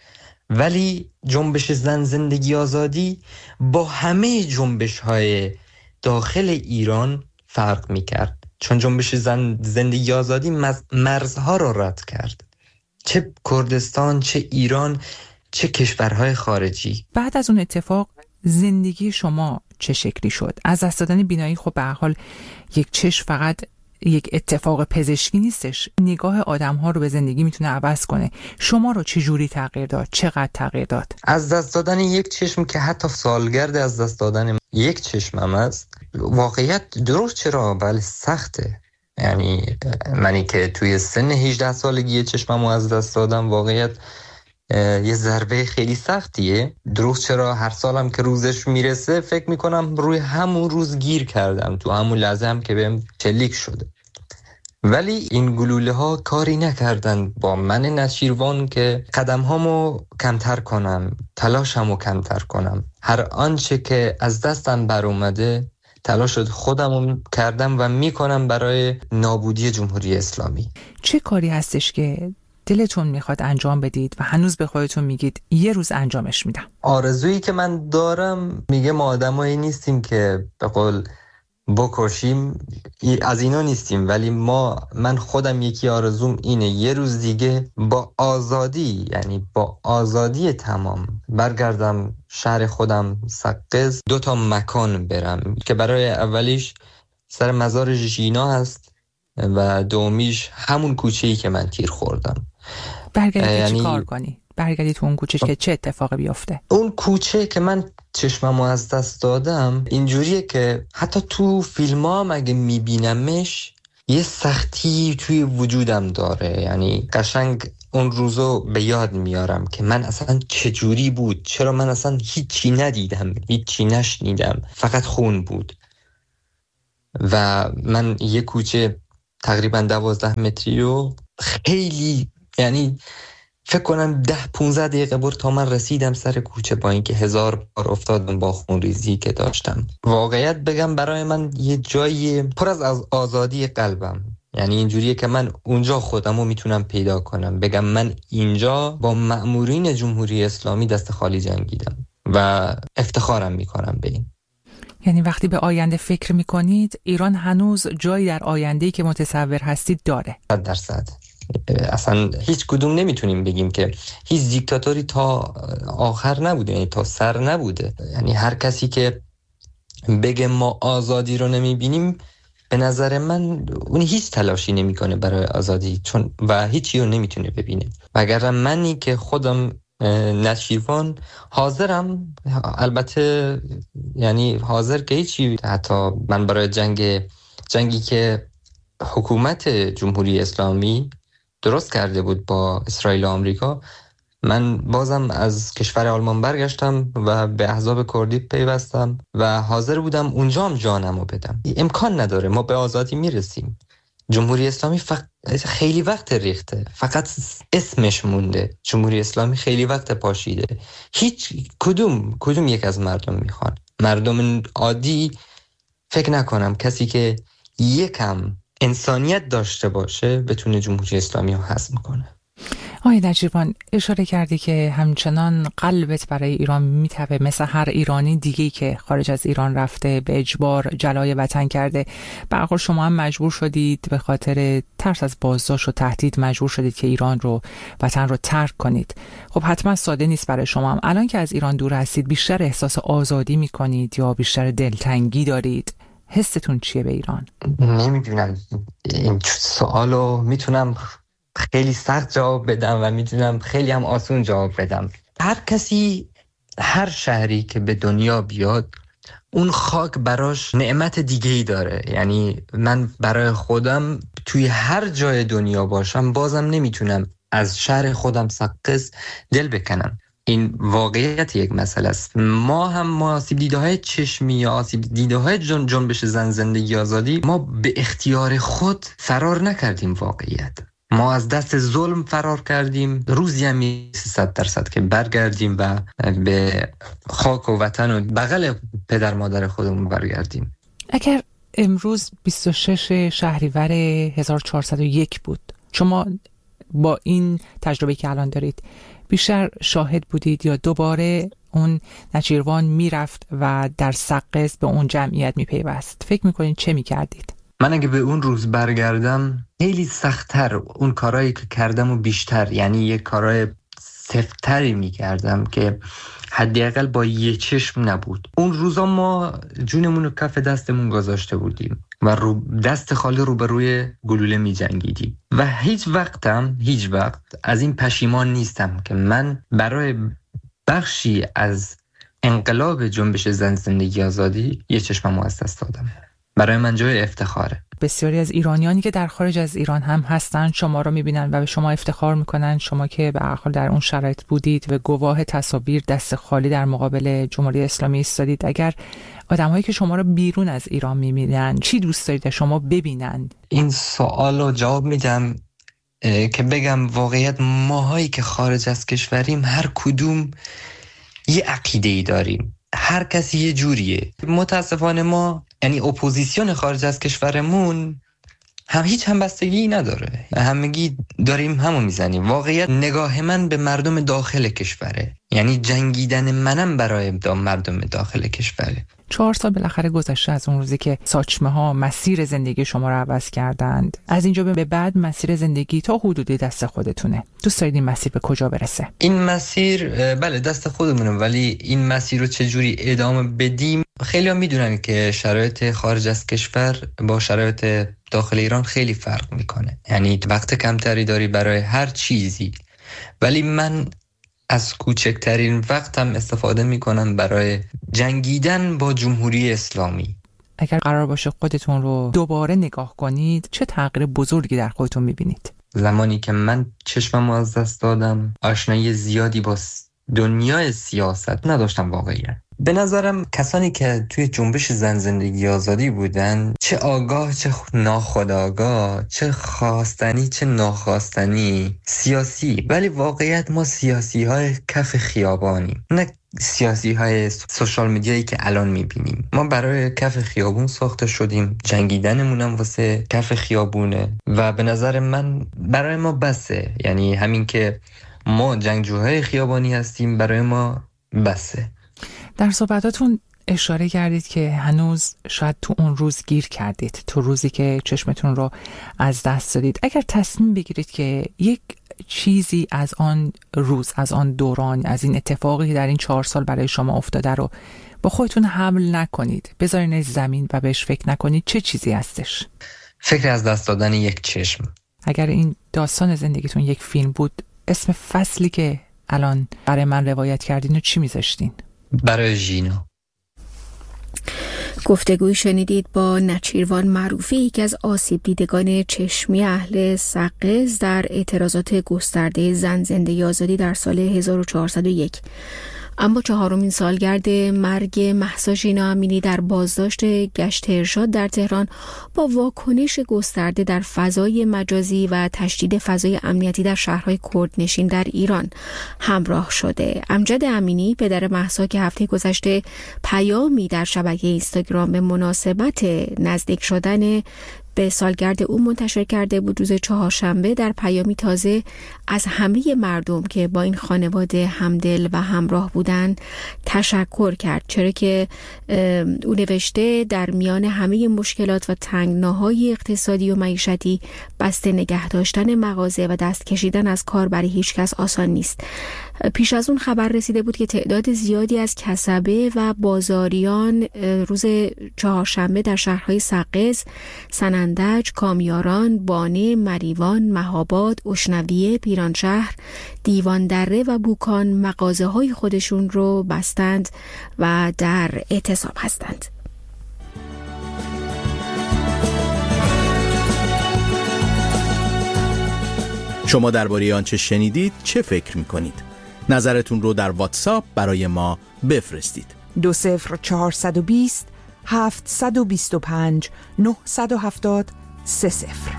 ولی جنبش زن زندگی آزادی با همه جنبش های داخل ایران فرق میکرد، چون جنبش زن زندگی آزادی مرزها رو رد کرد، چه کردستان، چه ایران، چه کشورهای خارجی. بعد از اون اتفاق زندگی شما چه شکلی شد؟ از دست دادن بینایی خب به هر حال یک چشم فقط یک اتفاق پزشکی نیستش، نگاه آدم‌ها رو به زندگی میتونه عوض کنه. شما رو چه جوری تغییر داد؟ چقدر تغییر داد؟ از دست دادن یک چشم که حتی سالگرد از دست دادن یک چشمم است، واقعیت درست چرا بله سخته. یعنی منی که توی سن هجده سالگی چشممو از دست دادم، واقعیت یه ضربه خیلی سختیه. درست چرا هر سالم که روزش میرسه فکر میکنم روی همون روز گیر کردم، تو همون لحظه هم که بهم شلیک شده. ولی این گلوله ها کاری نکردن با من نچیروان که قدم هامو کمتر کنم، تلاشمو کمتر کنم. هر آنچه که از دستم بر اومده تلاش خودمو کردم و میکنم برای نابودی جمهوری اسلامی. چه کاری هستش که دلتون میخواد انجام بدید و هنوز به خودتون میگید یه روز انجامش میدم؟ آرزویی که من دارم، میگه ما آدمایی نیستیم که به قول بکشیم، از اینا نیستیم، ولی ما من خودم یکی آرزوم اینه یه روز دیگه با آزادی، یعنی با آزادی تمام برگردم شهر خودم سقز، دو تا مکان برم که برای اولیش سر مزار ژینا هست و دومیش همون کوچه‌ای که من تیر خوردم. برگردی یعنی چی کار کنی؟ برگردی تو اون کوچه که چه اتفاقی بیفته؟ اون کوچه که من چشممو از دست دادم اینجوریه که حتی تو فیلم ها مگه میبینمش یه سختی توی وجودم داره. یعنی قشنگ اون روزو به یاد میارم که من اصلا چجوری بود، چرا من اصلا هیچی ندیدم، هیچی نشنیدم، فقط خون بود. و من یه کوچه تقریبا دوازده متری رو خیلی، یعنی فکر کنم ده پونزده دقیقه بود تا من رسیدم سر کوچه، با اینکه هزار بار افتادم با خونریزی که داشتم. واقعیت بگم برای من یه جایی پر از آزادی قلبم، یعنی اینجوریه که من اونجا خودم رو میتونم پیدا کنم، بگم من اینجا با مأمورین جمهوری اسلامی دست خالی جنگیدم و افتخارم میکنم به این. یعنی وقتی به آینده فکر میکنید ایران هنوز جایی در آینده‌ای که متصور هستید داره؟ صد درصد. اصلا هیچ کدوم نمیتونیم بگیم که هیچ دیکتاتوری تا آخر نبوده، یعنی تا سر نبوده. یعنی هر کسی که بگه ما آزادی رو نمیبینیم، به نظر من اون هیچ تلاشی نمیکنه برای آزادی، چون و هیچی رو نمیتونه ببینه. وگرنه منی که خودم نشیوان حاضرم، البته یعنی حاضر که هیچی، حتی من برای جنگ جنگی که حکومت جمهوری اسلامی درست کرده بود با اسرائیل و آمریکا، من بازم از کشور آلمان برگشتم و به احزاب کردی پیوستم و حاضر بودم اونجا هم جانمو بدم. امکان نداره ما به آزادی میرسیم. جمهوری اسلامی فقط خیلی وقت ریخته، فقط اسمش مونده. جمهوری اسلامی خیلی وقت پاشیده. هیچ کدوم کدوم یک از مردم میخوان. مردم عادی فکر نکنم کسی که یکم انسانیت داشته باشه بتونه جمهوری اسلامی رو هضم کنه. آقای نجیبان، اشاره کردی که همچنان قلبت برای ایران میتپه، مثل هر ایرانی دیگه‌ای که خارج از ایران رفته به اجبار جلای وطن کرده. به هر حال شما هم مجبور شدید به خاطر ترس از بازداشت و تهدید مجبور شدید که ایران رو، وطن رو ترک کنید. خب حتما ساده نیست برای شما هم. الان که از ایران دور هستید بیشتر احساس آزادی میکنید یا بیشتر دلتنگی دارید؟ حستون چیه به ایران؟ نمیدونم. این سوالو میتونم خیلی سخت جواب بدم و میتونم خیلی هم آسون جواب بدم. هر کسی، هر شهری که به دنیا بیاد اون خاک براش نعمت دیگه‌ای داره. یعنی من برای خودم توی هر جای دنیا باشم بازم نمیتونم از شهر خودم سقز دل بکنم. این واقعیت یک مسئله است. ما هم ما آسیب دیده های چشمی یا آسیب دیده های جن جنبش زن زندگی آزادی، ما به اختیار خود فرار نکردیم. واقعیت ما از دست ظلم فرار کردیم. روزی هم صد درصد که برگردیم و به خاک و وطن و بغل پدر مادر خودمون برگردیم. اگر امروز بیست و شش شهریور هزار و چهارصد و یک بود، شما با این تجربه که الان دارید بیشتر شاهد بودید یا دوباره اون نجیروان میرفت و در سقز به اون جمعیت میپیوست؟ فکر میکنید چه میکردید؟ من اگه به اون روز برگردم خیلی سخت‌تر اون کارهایی که کردم و بیشتر، یعنی یه کارهای سفت‌تری میکردم که حداقل با یه چشم نبود. اون روزا ما جونمون رو کف دستمون گذاشته بودیم و رو دست خالی رو به روی گلوله می جنگیدیم و هیچ وقتم هیچ وقت از این پشیمان نیستم که من برای بخشی از انقلاب جنبش زن زندگی آزادی یه چشممو از دست دادم. برای من جای افتخاره. بسیاری از ایرانیانی که در خارج از ایران هم هستن شما رو میبینن و به شما افتخار میکنن. شما که به هر حال در اون شرایط بودید و گواه تصاویر دست خالی در مقابل جمهوری اسلامی ایستادید، اگر آدمایی که شما رو بیرون از ایران میبینن چی دوست دارید شما ببینن؟ این سوال رو جواب میدم که بگم واقعیت ماهایی که خارج از کشوریم هر کدوم یه عقیده‌ای داریم. هر کسی یه جوریه. متاسفانه ما، یعنی اپوزیسیون خارج از کشورمون هم هیچ همبستگی نداره. همگی داریم همو میزنیم. واقعیت نگاه من به مردم داخل کشوره، یعنی جنگیدن منم برای مردم داخل کشوره. چهار سال بالاخره گذشته از اون روزی که ساچمه ها مسیر زندگی شما رو عوض کردند. از اینجا به بعد مسیر زندگی تا حدودی دست خودتونه. دوست دارید این مسیر به کجا برسه؟ این مسیر بله دست خودمونه، ولی این مسیر رو چجوری ادامه بدیم؟ خیلی ها میدونن که شرایط خارج از کشور با شرایط داخل ایران خیلی فرق میکنه. یعنی وقت کمتری داری برای هر چیزی، ولی من از کوچکترین وقت هم استفاده میکنن برای جنگیدن با جمهوری اسلامی. اگر قرار باشه خودتون رو دوباره نگاه کنید، چه تغییر بزرگی در خودتون میبینید؟ زمانی که من چشمم از دست دادم، آشنایی زیادی با دنیای سیاست نداشتم واقعیت. به نظرم کسانی که توی جنبش زن زندگی آزادی بودن، چه آگاه چه ناخودآگاه، چه خواستنی چه ناخواستنی، سیاسی، ولی واقعیت ما سیاسی های کف خیابانیم، نه سیاسی های سوشال میدیایی که الان میبینیم. ما برای کف خیابون ساخته شدیم، جنگیدنمونم واسه کف خیابونه و به نظر من برای ما بسه. یعنی همین که ما جنگجوهای خیابانی هستیم برای ما بسه. در صحبتاتون اشاره کردید که هنوز شاید تو اون روز گیر کردید، تو روزی که چشمتون رو از دست دادید. اگر تصمیم بگیرید که یک چیزی از آن روز، از آن دوران، از این اتفاقی که در این چهار سال برای شما افتاده رو با خودتون حمل نکنید، بذارین زمین و بهش فکر نکنید، چه چیزی هستش؟ فکر از دست دادن یک چشم. اگر این داستان زندگیتون یک فیلم بود، اسم فصلی که الان برای من روایت کردین رو چی میذاشتین؟ برای ژینا. گفتگوی شنیدید با نچیروان معروفی که از آسیب دیدگان چشمی اهل سقز در اعتراضات گسترده زن زندگی آزادی در سال هزار و چهارصد و یک. اما چهارمین سالگرد مرگ مهسا ژینا امینی در بازداشت گشت ارشاد در تهران با واکنش گسترده در فضای مجازی و تشدید فضای امنیتی در شهرهای کردنشین در ایران همراه شده. امجد امینی پدر مهسا که هفته گذشته پیامی در شبکه اینستاگرام به مناسبت نزدیک شدن به سالگرد او منتشر کرده بود، روز چهارشنبه در پیامی تازه از همه مردم که با این خانواده همدل و همراه بودن تشکر کرد، چرا که او نوشته در میان همه مشکلات و تنگناهای اقتصادی و معیشتی بسته نگه داشتن مغازه و دست کشیدن از کار برای هیچ کس آسان نیست. پیش از اون خبر رسیده بود که تعداد زیادی از کسبه و بازاریان روز چهارشنبه در شهرهای سقز، سنندج، کامیاران، بانه، مریوان، مهاباد، اشنویه، پیرانشهر، دیوان دره و بوکان مغازه های خودشون رو بستند و در اعتصاب هستند. شما درباره آنچه شنیدید چه فکر می‌کنید؟ نظرتون رو در واتساپ برای ما بفرستید. دو صفر چهارصد و بیست هفتصد و بیست و پنج نهصد و هفتاد سه صفر.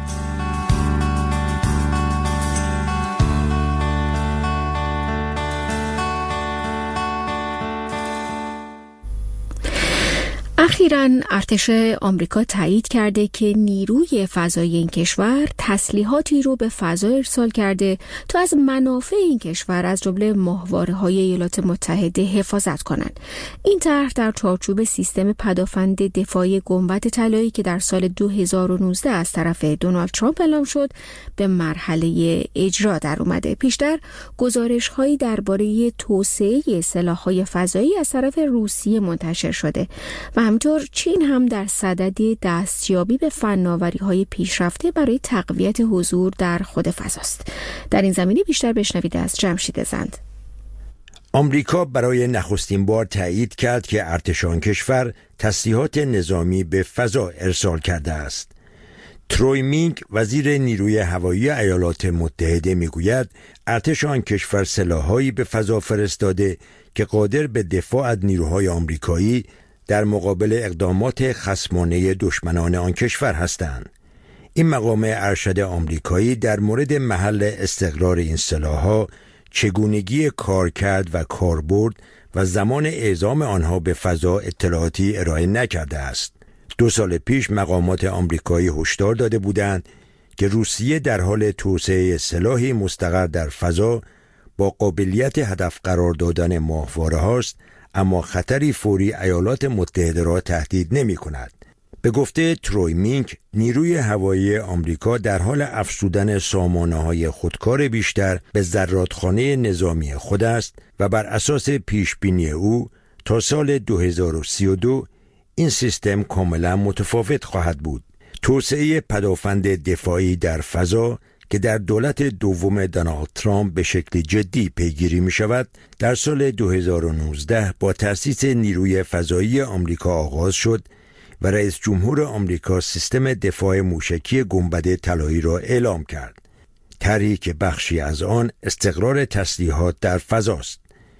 اخیراً ارتش آمریکا تایید کرده که نیروی فضایی این کشور تسلیحاتی رو به فضا ارسال کرده تا از منافع این کشور از جمله ماهواره‌های ایالات متحده حفاظت کنند. این طرح در چارچوب سیستم پدافند دفاعی گنبد طلایی که در سال دو هزار و نوزده از طرف دونالد ترامپ اعلام شد به مرحله اجرا در اومده. پیشتر گزارش‌هایی درباره توسعه سلاح‌های فضایی از طرف روسیه منتشر شده و همینطور چین هم در صدد دستیابی به فناوری‌های پیشرفته برای تقویت حضور در خود فضاست. در این زمینه بیشتر بشنوید از جمشید زند. آمریکا برای نخستین بار تایید کرد که ارتش آن کشور تسلیحات نظامی به فضا ارسال کرده است. تروی مینگ وزیر نیروی هوایی ایالات متحده میگوید ارتش آن کشور سلاح‌هایی به فضا فرستاده که قادر به دفاع از نیروهای آمریکایی در مقابل اقدامات خصمانه دشمنان آن کشور هستند. این مقام ارشد آمریکایی در مورد محل استقرار این سلاح‌ها، چگونگی کارکرد و کاربرد و زمان اعزام آنها به فضا اطلاعاتی ارائه نکرده است. دو سال پیش مقامات آمریکایی هشدار داده بودند که روسیه در حال توسعه سلاحی مستقر در فضا با قابلیت هدف قرار دادن ماهواره هاست، اما خطری فوری ایالات متحده را تهدید نمی کند. به گفته تروی مینگ، نیروی هوایی آمریکا در حال افزودن سامانه‌های خودکار بیشتر به زرادخانه نظامی خود است و بر اساس پیشبینی او تا سال دو هزار و سی و دو این سیستم کاملا متفاوت خواهد بود. توسعه پدافند دفاعی در فضا که در دولت دوم دونالد ترامپ به شکل جدی پیگیری می شود، در سال دو هزار و نوزده با تأسیس نیروی فضایی آمریکا آغاز شد و رئیس جمهور آمریکا سیستم دفاع موشکی گنبد طلایی را اعلام کرد. طرحی که بخشی از آن استقرار تسلیحات در فضاست.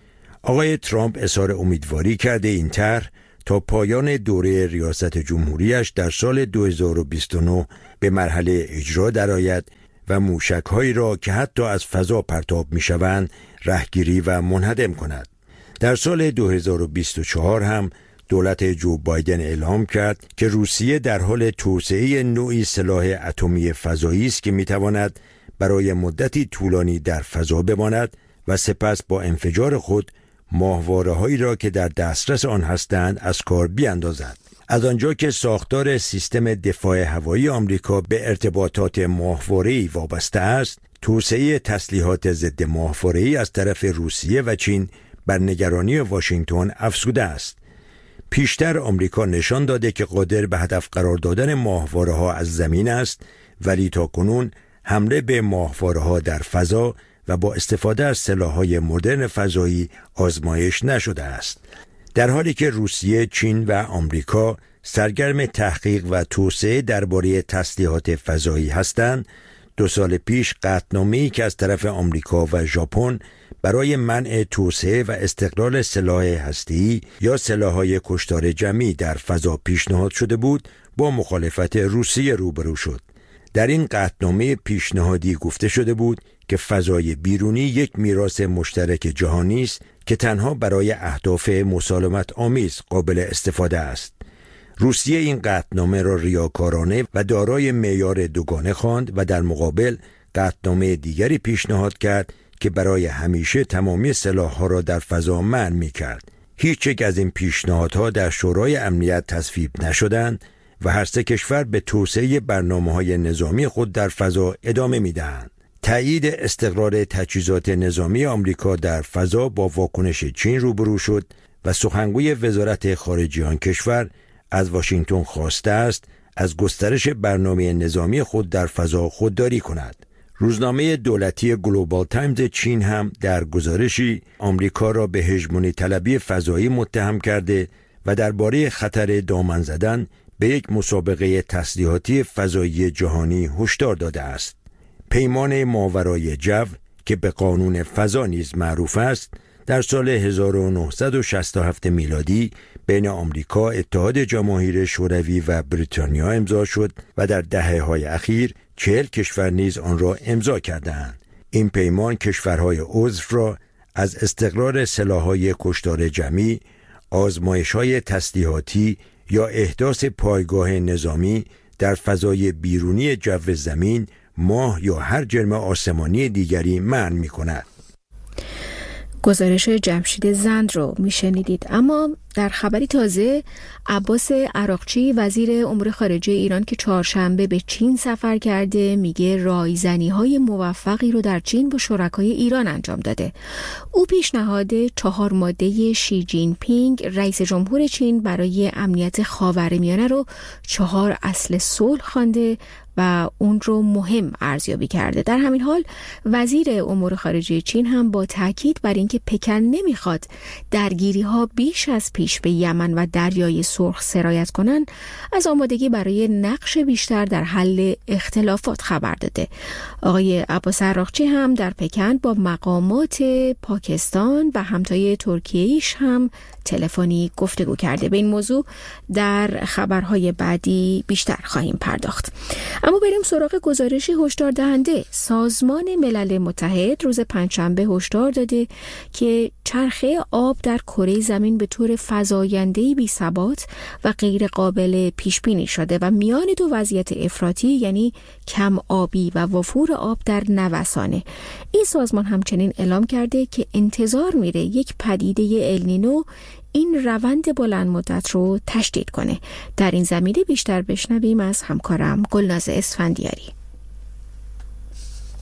آقای ترامپ اظهار امیدواری کرده این طرح تا پایان دوره ریاست جمهوریش در سال دو هزار و بیست و نه به مرحله اجرا درآید و موشک‌هایی را که حتی از فضا پرتاب می‌شوند رهگیری و منهدم کند. در سال دو هزار و بیست و چهار هم دولت جو بایدن اعلام کرد که روسیه در حال توسعه نوعی سلاح اتمی فضایی است که می‌تواند برای مدتی طولانی در فضا بماند و سپس با انفجار خود ماهواره‌هایی را که در دسترس آن هستند از کار بیاندازد. از آنجا که ساختار سیستم دفاع هوایی آمریکا به ارتباطات ماهواره‌ای وابسته است، توسعه تسلیحات ضد ماهواره‌ای از طرف روسیه و چین بر نگرانی واشنگتن افزوده است. پیشتر آمریکا نشان داده که قادر به هدف قرار دادن ماهواره‌ها از زمین است، ولی تاکنون حمله به ماهواره‌ها در فضا و با استفاده از سلاح‌های مدرن فضایی آزمایش نشده است. در حالی که روسیه، چین و آمریکا سرگرم تحقیق و توسعه درباره تسلیحات فضایی هستند، دو سال پیش قطعنامه‌ای که از طرف آمریکا و ژاپن برای منع توسعه و استقلال سلاح هسته‌ای یا سلاح‌های کشتار جمعی در فضا پیشنهاد شده بود، با مخالفت روسیه روبرو شد. در این قطعنامه پیشنهادی گفته شده بود که فضای بیرونی یک میراث مشترک جهانی است که تنها برای اهداف مسالمت آمیز قابل استفاده است. روسیه این قطعنامه را ریاکارانه و دارای معیار دوگانه خواند و در مقابل قطعنامه دیگری پیشنهاد کرد که برای همیشه تمامی سلاح‌ها را در فضا منع می‌کرد. هیچ یک از این پیشنهادها در شورای امنیت تصویب نشدند و هر سه کشور به توسعه برنامه‌های نظامی خود در فضا ادامه می‌دهند. تایید استقرار تجهیزات نظامی آمریکا در فضا با واکنش چین روبرو شد و سخنگوی وزارت خارجه آن کشور از واشنگتن خواسته است از گسترش برنامه نظامی خود در فضا خودداری کند. روزنامه دولتی گلوبال تایمز چین هم در گزارشی آمریکا را به هژمونی طلبی فضایی متهم کرده و درباره خطر دامن زدن به یک مسابقه تسلیحاتی فضایی جهانی هشدار داده است. پیمان ماورای جو که به قانون فضا نیز معروف است، در سال هزار و نهصد و شصت و هفت میلادی بین آمریکا، اتحاد جماهیر شوروی و بریتانیا امضا شد و در دهه‌های اخیر چهل کشور نیز آن را امضا کردند. این پیمان کشورهای عضو را از استقرار سلاح‌های کشتار جمعی، آزمایش‌های تسلیحاتی یا احداث پایگاه نظامی در فضای بیرونی جو زمین، ماه یا هر جرم آسمانی دیگری منع می‌کند. گزارش جمشید زند رو میشنیدید. اما در خبری تازه، عباس عراقچی وزیر امور خارجه ایران که چهارشنبه به چین سفر کرده میگه رایزنی‌های موفقی رو در چین با شرکای ایران انجام داده. او پیشنهاد چهار ماده شی جین پینگ رئیس جمهور چین برای امنیت خاورمیانه رو چهار اصل صلح خوانده و اون رو مهم ارزیابی کرده. در همین حال وزیر امور خارجه چین هم با تاکید بر اینکه پکن نمیخواد درگیری‌ها بیش از پیش به یمن و دریای سرخ سرایت کنن، از آمادگی برای نقش بیشتر در حل اختلافات خبر داده. آقای عباس عراقچی هم در پکن با مقامات پاکستان و همتای ترکیه‌ایش هم تلفنی گفتگو کرده. به این موضوع در خبرهای بعدی بیشتر خواهیم پرداخت. اما بریم سراغ گزارشی هشدار دهنده. سازمان ملل متحد روز پنجشنبه هشدار داده که چرخه آب در کره زمین به طور فزاینده‌ای بی‌ثبات و غیر قابل پیش بینی شده و میان دو وضعیت افراطی، یعنی کم آبی و وفور آب، در نوسانه. این سازمان همچنین اعلام کرده که انتظار میره یک پدیده النینو این روند بلند مدت رو تشدید کنه. در این زمینه بیشتر بشنویم از همکارم گلناز اسفندیاری.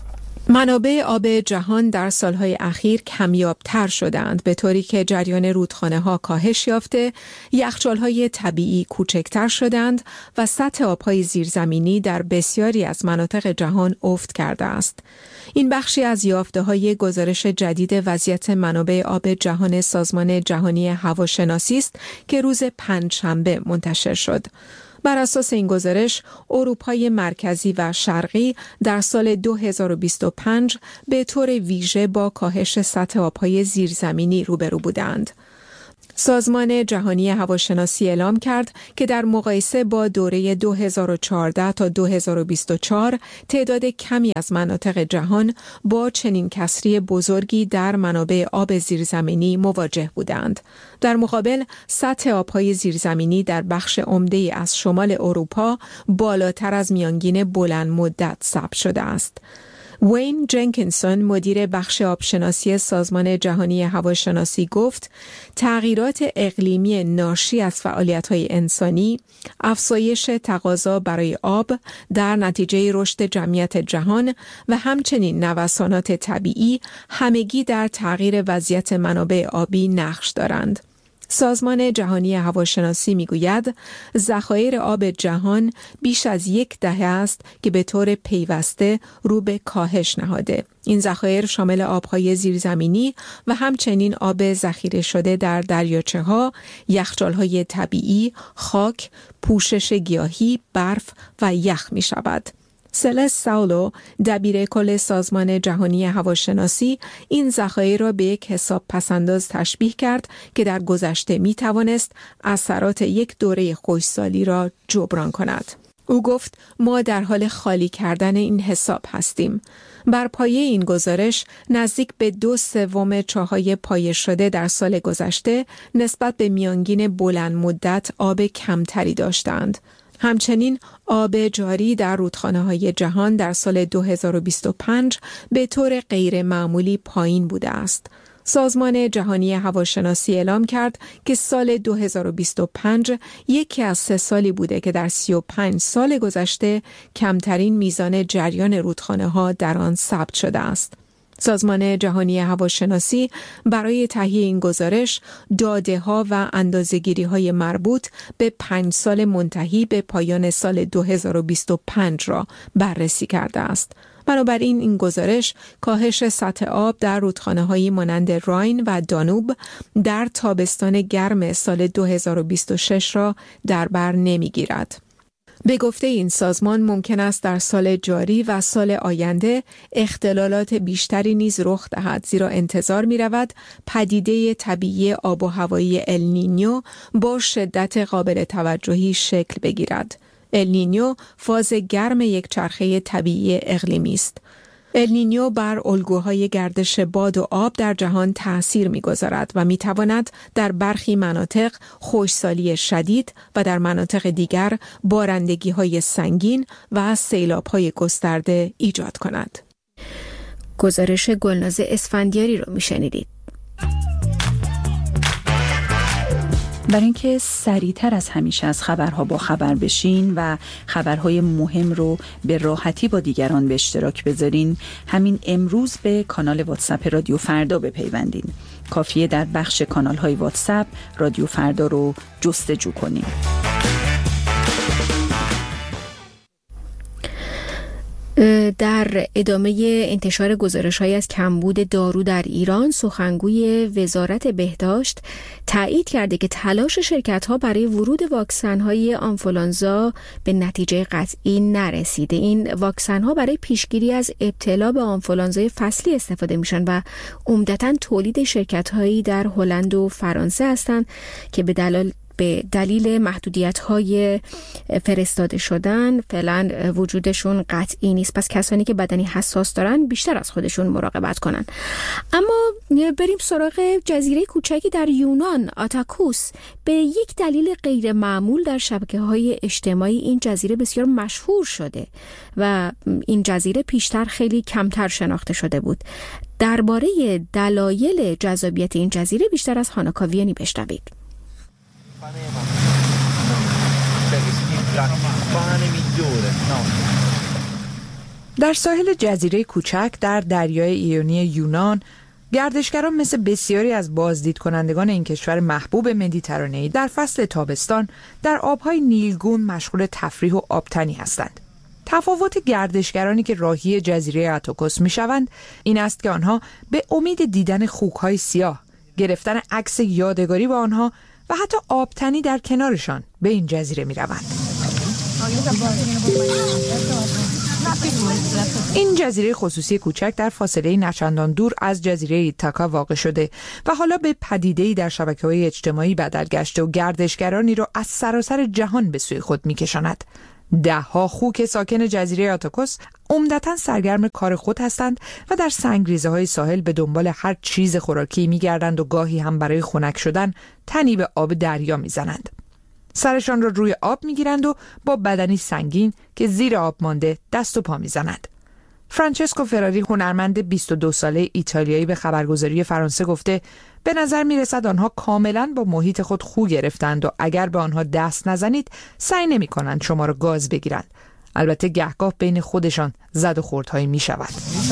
منابع آب جهان در سالهای اخیر کمیابتر شدند، به طوری که جریان رودخانه ها کاهش یافته، یخچال های طبیعی کوچکتر شدند و سطح آبهای زیرزمینی در بسیاری از مناطق جهان افت کرده است. این بخشی از یافته های گزارش جدید وضعیت منابع آب جهان سازمان جهانی هواشناسی است که روز پنجشنبه منتشر شد. بر اساس این گزارش، اروپای مرکزی و شرقی در سال دو هزار و بیست و پنج به طور ویژه با کاهش سطح آبهای زیرزمینی روبرو بودند. سازمان جهانی هواشناسی اعلام کرد که در مقایسه با دوره دو هزار و چهارده تا دو هزار و بیست و چهار تعداد کمی از مناطق جهان با چنین کسری بزرگی در منابع آب زیرزمینی مواجه بودند. در مقابل، سطح آبهای زیرزمینی در بخش عمده از شمال اروپا بالاتر از میانگین بلند مدت ثبت شده است. وین جنکینسون، مدیر بخش آبشناسی سازمان جهانی هواشناسی، گفت تغییرات اقلیمی ناشی از فعالیت‌های انسانی، افزایش تقاضا برای آب در نتیجه رشد جمعیت جهان و همچنین نوسانات طبیعی همگی در تغییر وضعیت منابع آبی نقش دارند. سازمان جهانی هواشناسی میگوید ذخایر آب جهان بیش از یک دهه است که به طور پیوسته رو به کاهش نهاده. این ذخایر شامل آبهای زیرزمینی و همچنین آب ذخیره شده در دریاچه‌ها، یخچال‌های طبیعی، خاک، پوشش گیاهی، برف و یخ می‌شود. سلس ساولو، دبیر کل سازمان جهانی هواشناسی، این ذخایر را به یک حساب پسنداز تشبیه کرد که در گذشته می توانست اثرات یک دوره خشکسالی را جبران کند. او گفت ما در حال خالی کردن این حساب هستیم. بر پایه این گزارش، نزدیک به دو سوم چاهای پایه شده در سال گذشته نسبت به میانگین بلند مدت آب کمتری داشتند. همچنین آب جاری در رودخانه‌های جهان در سال دو هزار و بیست و پنج به طور غیر معمولی پایین بوده است. سازمان جهانی هواشناسی اعلام کرد که سال دو هزار و بیست و پنج یکی از سه سالی بوده که در سی و پنج سال گذشته کمترین میزان جریان رودخانه‌ها در آن ثبت شده است. سازمان جهانی هواشناسی برای تهیه این گزارش داده‌ها و اندازه‌گیری‌های مربوط به پنج سال منتهی به پایان سال دو هزار و بیست و پنج را بررسی کرده است. بنابراین این گزارش کاهش سطح آب در رودخانه‌هایی مانند راین و دانوب در تابستان گرم سال دو هزار و بیست و شش را در بر نمی‌گیرد. به گفته این سازمان ممکن است در سال جاری و سال آینده اختلالات بیشتری نیز رخ دهد، زیرا انتظار می رود پدیده طبیعی آب و هوایی النینیو با شدت قابل توجهی شکل بگیرد. النینیو فاز گرم یک چرخه طبیعی اقلیمی است. النینیو بر الگوهای گردش باد و آب در جهان تأثیر می‌گذارد و می‌تواند در برخی مناطق خشکسالی شدید و در مناطق دیگر بارندگی‌های سنگین و سیلاب‌های گسترده ایجاد کند. گزارش گلناز اسفندیاری رو می‌شنیدید. برای اینکه سریعتر از همیشه از خبرها با خبر بشین و خبرهای مهم رو به راحتی با دیگران به اشتراک بذارین، همین امروز به کانال واتساپ رادیو فردا بپیوندین. کافیه در بخش کانال‌های واتساپ رادیو فردا رو جستجو کنین. در ادامه انتشار گزارش‌هایی از کمبود دارو در ایران، سخنگوی وزارت بهداشت تایید کرده که تلاش شرکت‌ها برای ورود واکسن‌های آنفولانزا به نتیجه قطعی نرسیده. این واکسن‌ها برای پیشگیری از ابتلا به آنفولانزای فصلی استفاده میشن و عمدتاً تولید شرکت‌هایی در هلند و فرانسه هستند که به دلایل به دلیل محدودیت‌های فرستاده شدن فعلا وجودشون قطعی نیست. پس کسانی که بدنی حساس دارن بیشتر از خودشون مراقبت کنن. اما بریم سراغ جزیره کوچکی در یونان، آتاکوس. به یک دلیل غیر معمول در شبکه‌های اجتماعی این جزیره بسیار مشهور شده و این جزیره پیشتر خیلی کمتر شناخته شده بود. درباره دلایل جذابیت این جزیره بیشتر از هانا کاویانی بشنوید. در ساحل جزیره کوچک در دریای ایونی یونان، گردشگران مثل بسیاری از بازدید کنندگان این کشور محبوب مدیترانه‌ای در فصل تابستان در آبهای نیلگون مشغول تفریح و آبتنی هستند. تفاوت گردشگرانی که راهی جزیره اتوکوس میشوند این است که آنها به امید دیدن خوک‌های سیاه، گرفتن عکس یادگاری با آنها و حتی آبتنی در کنارشان به این جزیره میروند. این جزیره خصوصی کوچک در فاصله نچندان دور از جزیره ایتاکا واقع شده و حالا به پدیده‌ای در شبکه‌های اجتماعی بدل گشته و گردشگرانی را از سراسر جهان به سوی خود می‌کشاند. ده‌ها خوک ساکن جزیره آتاکوس عمدتاً سرگرم کار خود هستند و در سنگریزه‌های ساحل به دنبال هر چیز خوراکی می‌گردند و گاهی هم برای خنک شدن تنی به آب دریا می‌زنند. سرشان را روی آب می‌گیرند و با بدنی سنگین که زیر آب مانده دست و پا می‌زنند. فرانچسکو فراری، هنرمند بیست و دو ساله ایتالیایی، به خبرگزاری فرانسه گفته به نظر می‌رسد آنها کاملاً با محیط خود خو گرفتند و اگر به آنها دست نزنید سعی نمی‌کنند شما را گاز بگیرند. البته گهگاه بین خودشان زد و خوردهایی می‌شود.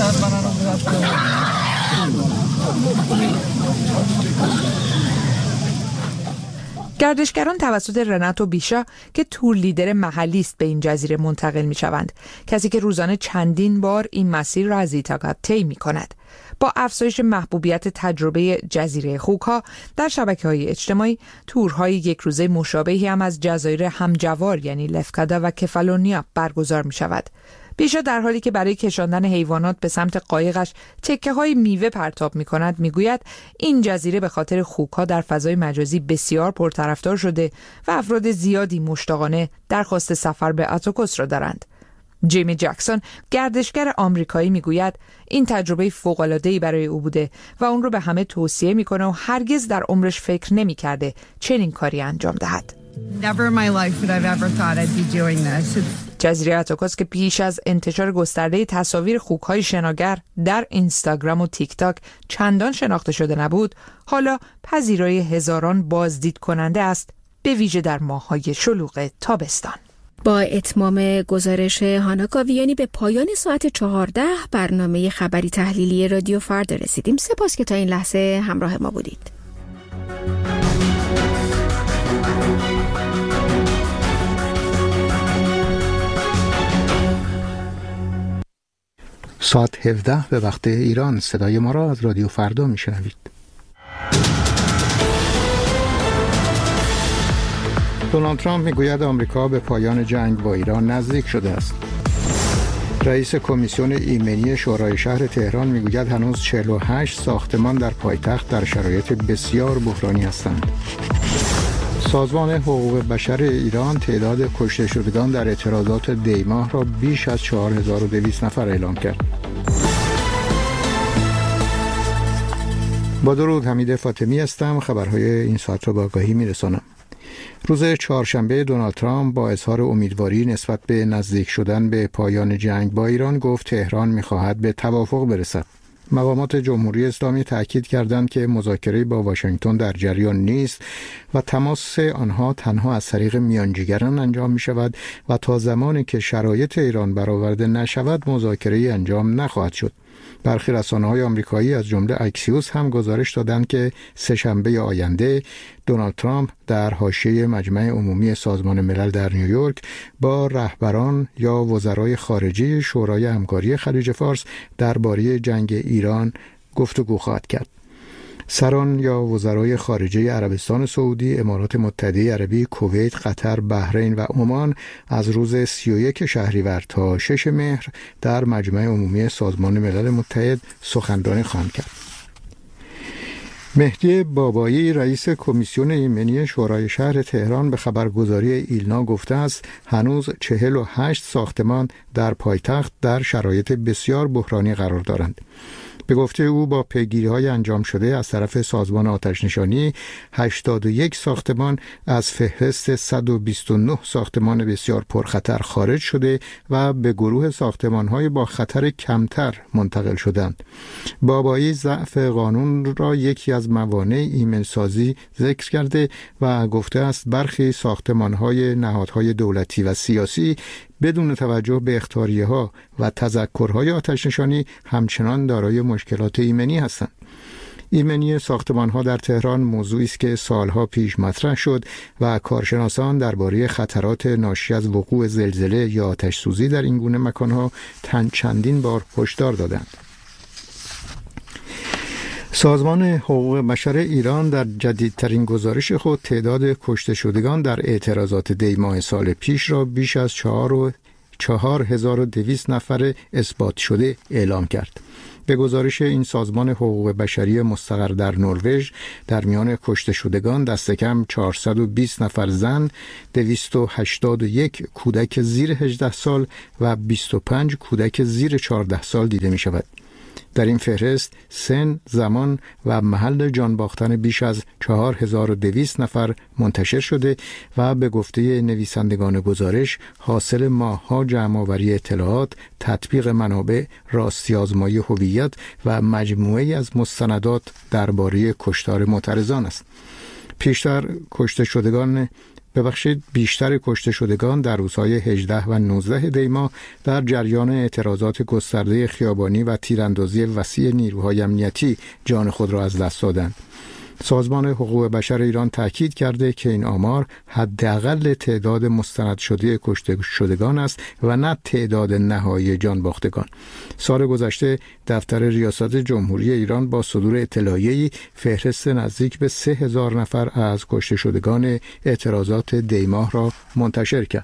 گردشگران توسط رناتو بیشا که تور لیدر محلی است به این جزیره منتقل می شوند، کسی که روزانه چندین بار این مسیر را از ایتاکا طی می کند. با افزایش محبوبیت تجربه جزیره خوک‌ها در شبکه‌های اجتماعی، تورهای یک روزه مشابهی هم از جزایر همجوار یعنی لفکادا و کفالونیا برگزار می شود. بیشا در حالی که برای کشاندن حیوانات به سمت قایقش تکه‌های میوه پرتاب می‌کند میگوید این جزیره به خاطر خوک‌ها در فضای مجازی بسیار پرطرفدار شده و افراد زیادی مشتاقانه درخواست سفر به اتوکوس را دارند. جیمی جکسون، گردشگر آمریکایی، میگوید این تجربه فوق‌العاده‌ای برای او بوده و اون رو به همه توصیه میکنه و هرگز در عمرش فکر نمی‌کرده چنین کاری انجام دهد. Never in my life would I've ever thought I'd be doing this. جزیره اتوکوس که پیش از انتشار گسترده تصاویر خوک‌های شناگر در اینستاگرام و تیک تاک چندان شناخته شده نبود، حالا پذیرای هزاران بازدید کننده است، به ویژه در ماه‌های شلوغ تابستان. با اتمام گزارش هانا گاویانی به پایان ساعت چهارده برنامه خبری تحلیلی رادیو فردا رسیدیم. سپاس که تا این لحظه همراه ما بودید. ساعت هفده به وقت ایران. صدای ما را از رادیو فردا میشنوید. دونالد ترامپ میگوید آمریکا به پایان جنگ با ایران نزدیک شده است. رئیس کمیسیون ایمنی شورای شهر تهران میگوید هنوز چهل و هشت ساختمان در پایتخت در شرایط بسیار بحرانی هستند. سازمان حقوق بشر ایران تعداد کشته شدگان در اعتراضات دیماه را بیش از چهار هزار و دویست نفر اعلام کرد. با درود، حمید فاطمی هستم. خبرهای این ساعت را به آگاهی میرسانم. روز چهارشنبه دونالد ترامپ با اظهار امیدواری نسبت به نزدیک شدن به پایان جنگ با ایران گفت تهران می‌خواهد به توافق برسد. مقامات جمهوری اسلامی تاکید کردند که مذاکره با واشنگتن در جریان نیست و تماس آنها تنها از طریق میانجیگران انجام می‌شود و تا زمانی که شرایط ایران برآورده نشود مذاکره انجام نخواهد شد. برخی رسانه‌های آمریکایی از جمله اکسیوس هم گزارش دادند که سه‌شنبه آینده دونالد ترامپ در حاشیه مجمع عمومی سازمان ملل در نیویورک با رهبران یا وزرای خارجه شورای همکاری خلیج فارس درباره جنگ ایران گفتگو خواهد کرد. سران یا وزرای خارجه عربستان سعودی، امارات متحده عربی، کویت، قطر، بحرین و عمان از روز سی و یک شهریور تا شش مهر در مجمع عمومی سازمان ملل متحد سخنرانی خواهند کرد. مهدی بابایی، رئیس کمیسیون ایمنی شورای شهر تهران، به خبرگزاری ایلنا گفته است هنوز چهل و هشت ساختمان در پایتخت در شرایط بسیار بحرانی قرار دارند. به گفته او با پیگیری‌های انجام شده از طرف سازمان آتش‌نشانی هشتاد و یک ساختمان از فهرست صد و بیست و نه ساختمان بسیار پرخطر خارج شده و به گروه ساختمان‌های با خطر کمتر منتقل شدند. بابایی ضعف قانون را یکی از موانع ایمن‌سازی ذکر کرده و گفته است برخی ساختمان‌های نهادهای دولتی و سیاسی بدون توجه به اخطاریه‌ها و تذکرهای آتش‌نشانی همچنان دارای مشکلات ایمنی هستند. ایمنی ساختمان‌ها در تهران موضوعی است که سالها پیش مطرح شد و کارشناسان درباره خطرات ناشی از وقوع زلزله یا آتش سوزی در این گونه مکان‌ها چندین بار هشدار دادند. سازمان حقوق بشر ایران در جدیدترین گزارش خود تعداد کشته شدگان در اعتراضات دی ماه سال پیش را بیش از چهار و چهار هزار و دویست نفر اثبات شده اعلام کرد. به گزارش این سازمان حقوق بشری مستقر در نروژ، در میان کشته شدگان دست کم چهارصد و بیست نفر زن، دویست و هشتاد و یک کودک زیر هجده سال و بیست و پنج کودک زیر چهارده سال دیده می شود. در این فهرست سن، زمان و محل جان باختن بیش از چهار هزار و دویست نفر منتشر شده و به گفته نویسندگان گزارش حاصل ماه‌ها جمع‌آوری اطلاعات، تطبیق منابع، راستی‌آزمایی هویت و مجموعه‌ای از مستندات درباره کشتار معترضان است. پیشتر کشته شدگان ببخشید بیشتر کشته شدگان در روزهای هجده و نوزده دی ماه در جریان اعتراضات گسترده خیابانی و تیراندازی وسیع نیروهای امنیتی جان خود را از دست دادند. سازمان حقوق بشر ایران تاکید کرده که این آمار حداقل تعداد مستند شده کشته شدگان است و نه تعداد نهایی جان باختگان. سال گذشته دفتر ریاست جمهوری ایران با صدور اطلاعیه‌ای فهرست نزدیک به سه هزار نفر از کشته شدگان اعتراضات دی ماه را منتشر کرد.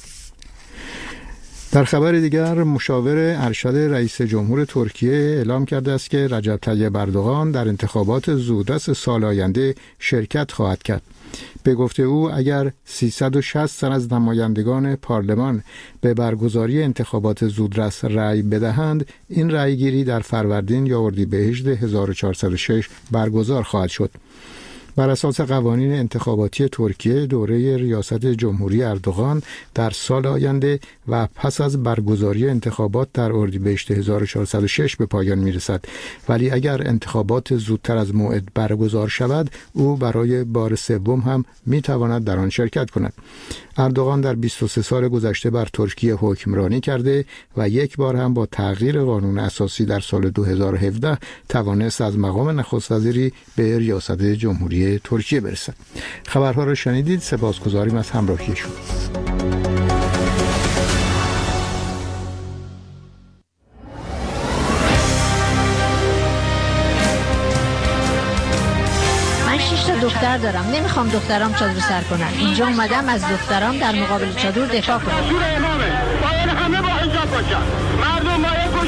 در خبر دیگر، مشاور ارشد رئیس جمهور ترکیه اعلام کرده است که رجب طیب اردوغان در انتخابات زودرس سال آینده شرکت خواهد کرد. به گفته او اگر سیصد و شصت تن از نمایندگان پارلمان به برگزاری انتخابات زودرس رأی بدهند، این رأیگیری در فروردین یا اردیبهشت هزار و چهارصد و شش برگزار خواهد شد. بر اساس قوانین انتخاباتی ترکیه، دوره ریاست جمهوری اردوغان در سال آینده و پس از برگزاری انتخابات در اردیبهشت هزار و چهارصد و شش به پایان میرسد، ولی اگر انتخابات زودتر از موعد برگزار شود، او برای بار سوم هم میتواند در آن شرکت کند. اردوغان در بیست و سه سال گذشته بر ترکیه حکمرانی کرده و یک بار هم با تغییر قانون اساسی در سال دو هزار و هفده توانست از مقام نخست وزیری به ریاست جمهوری ترکیه برسد. خبرها را شنیدید. سپاسگزاریم از همراهی شما. دختر دارم، نمیخوام دخترام چادر سر کنن. اینجا اومدم از دخترام در مقابل چادر دفاع کنم. منظور امامه، باید همه با حجاب باشن.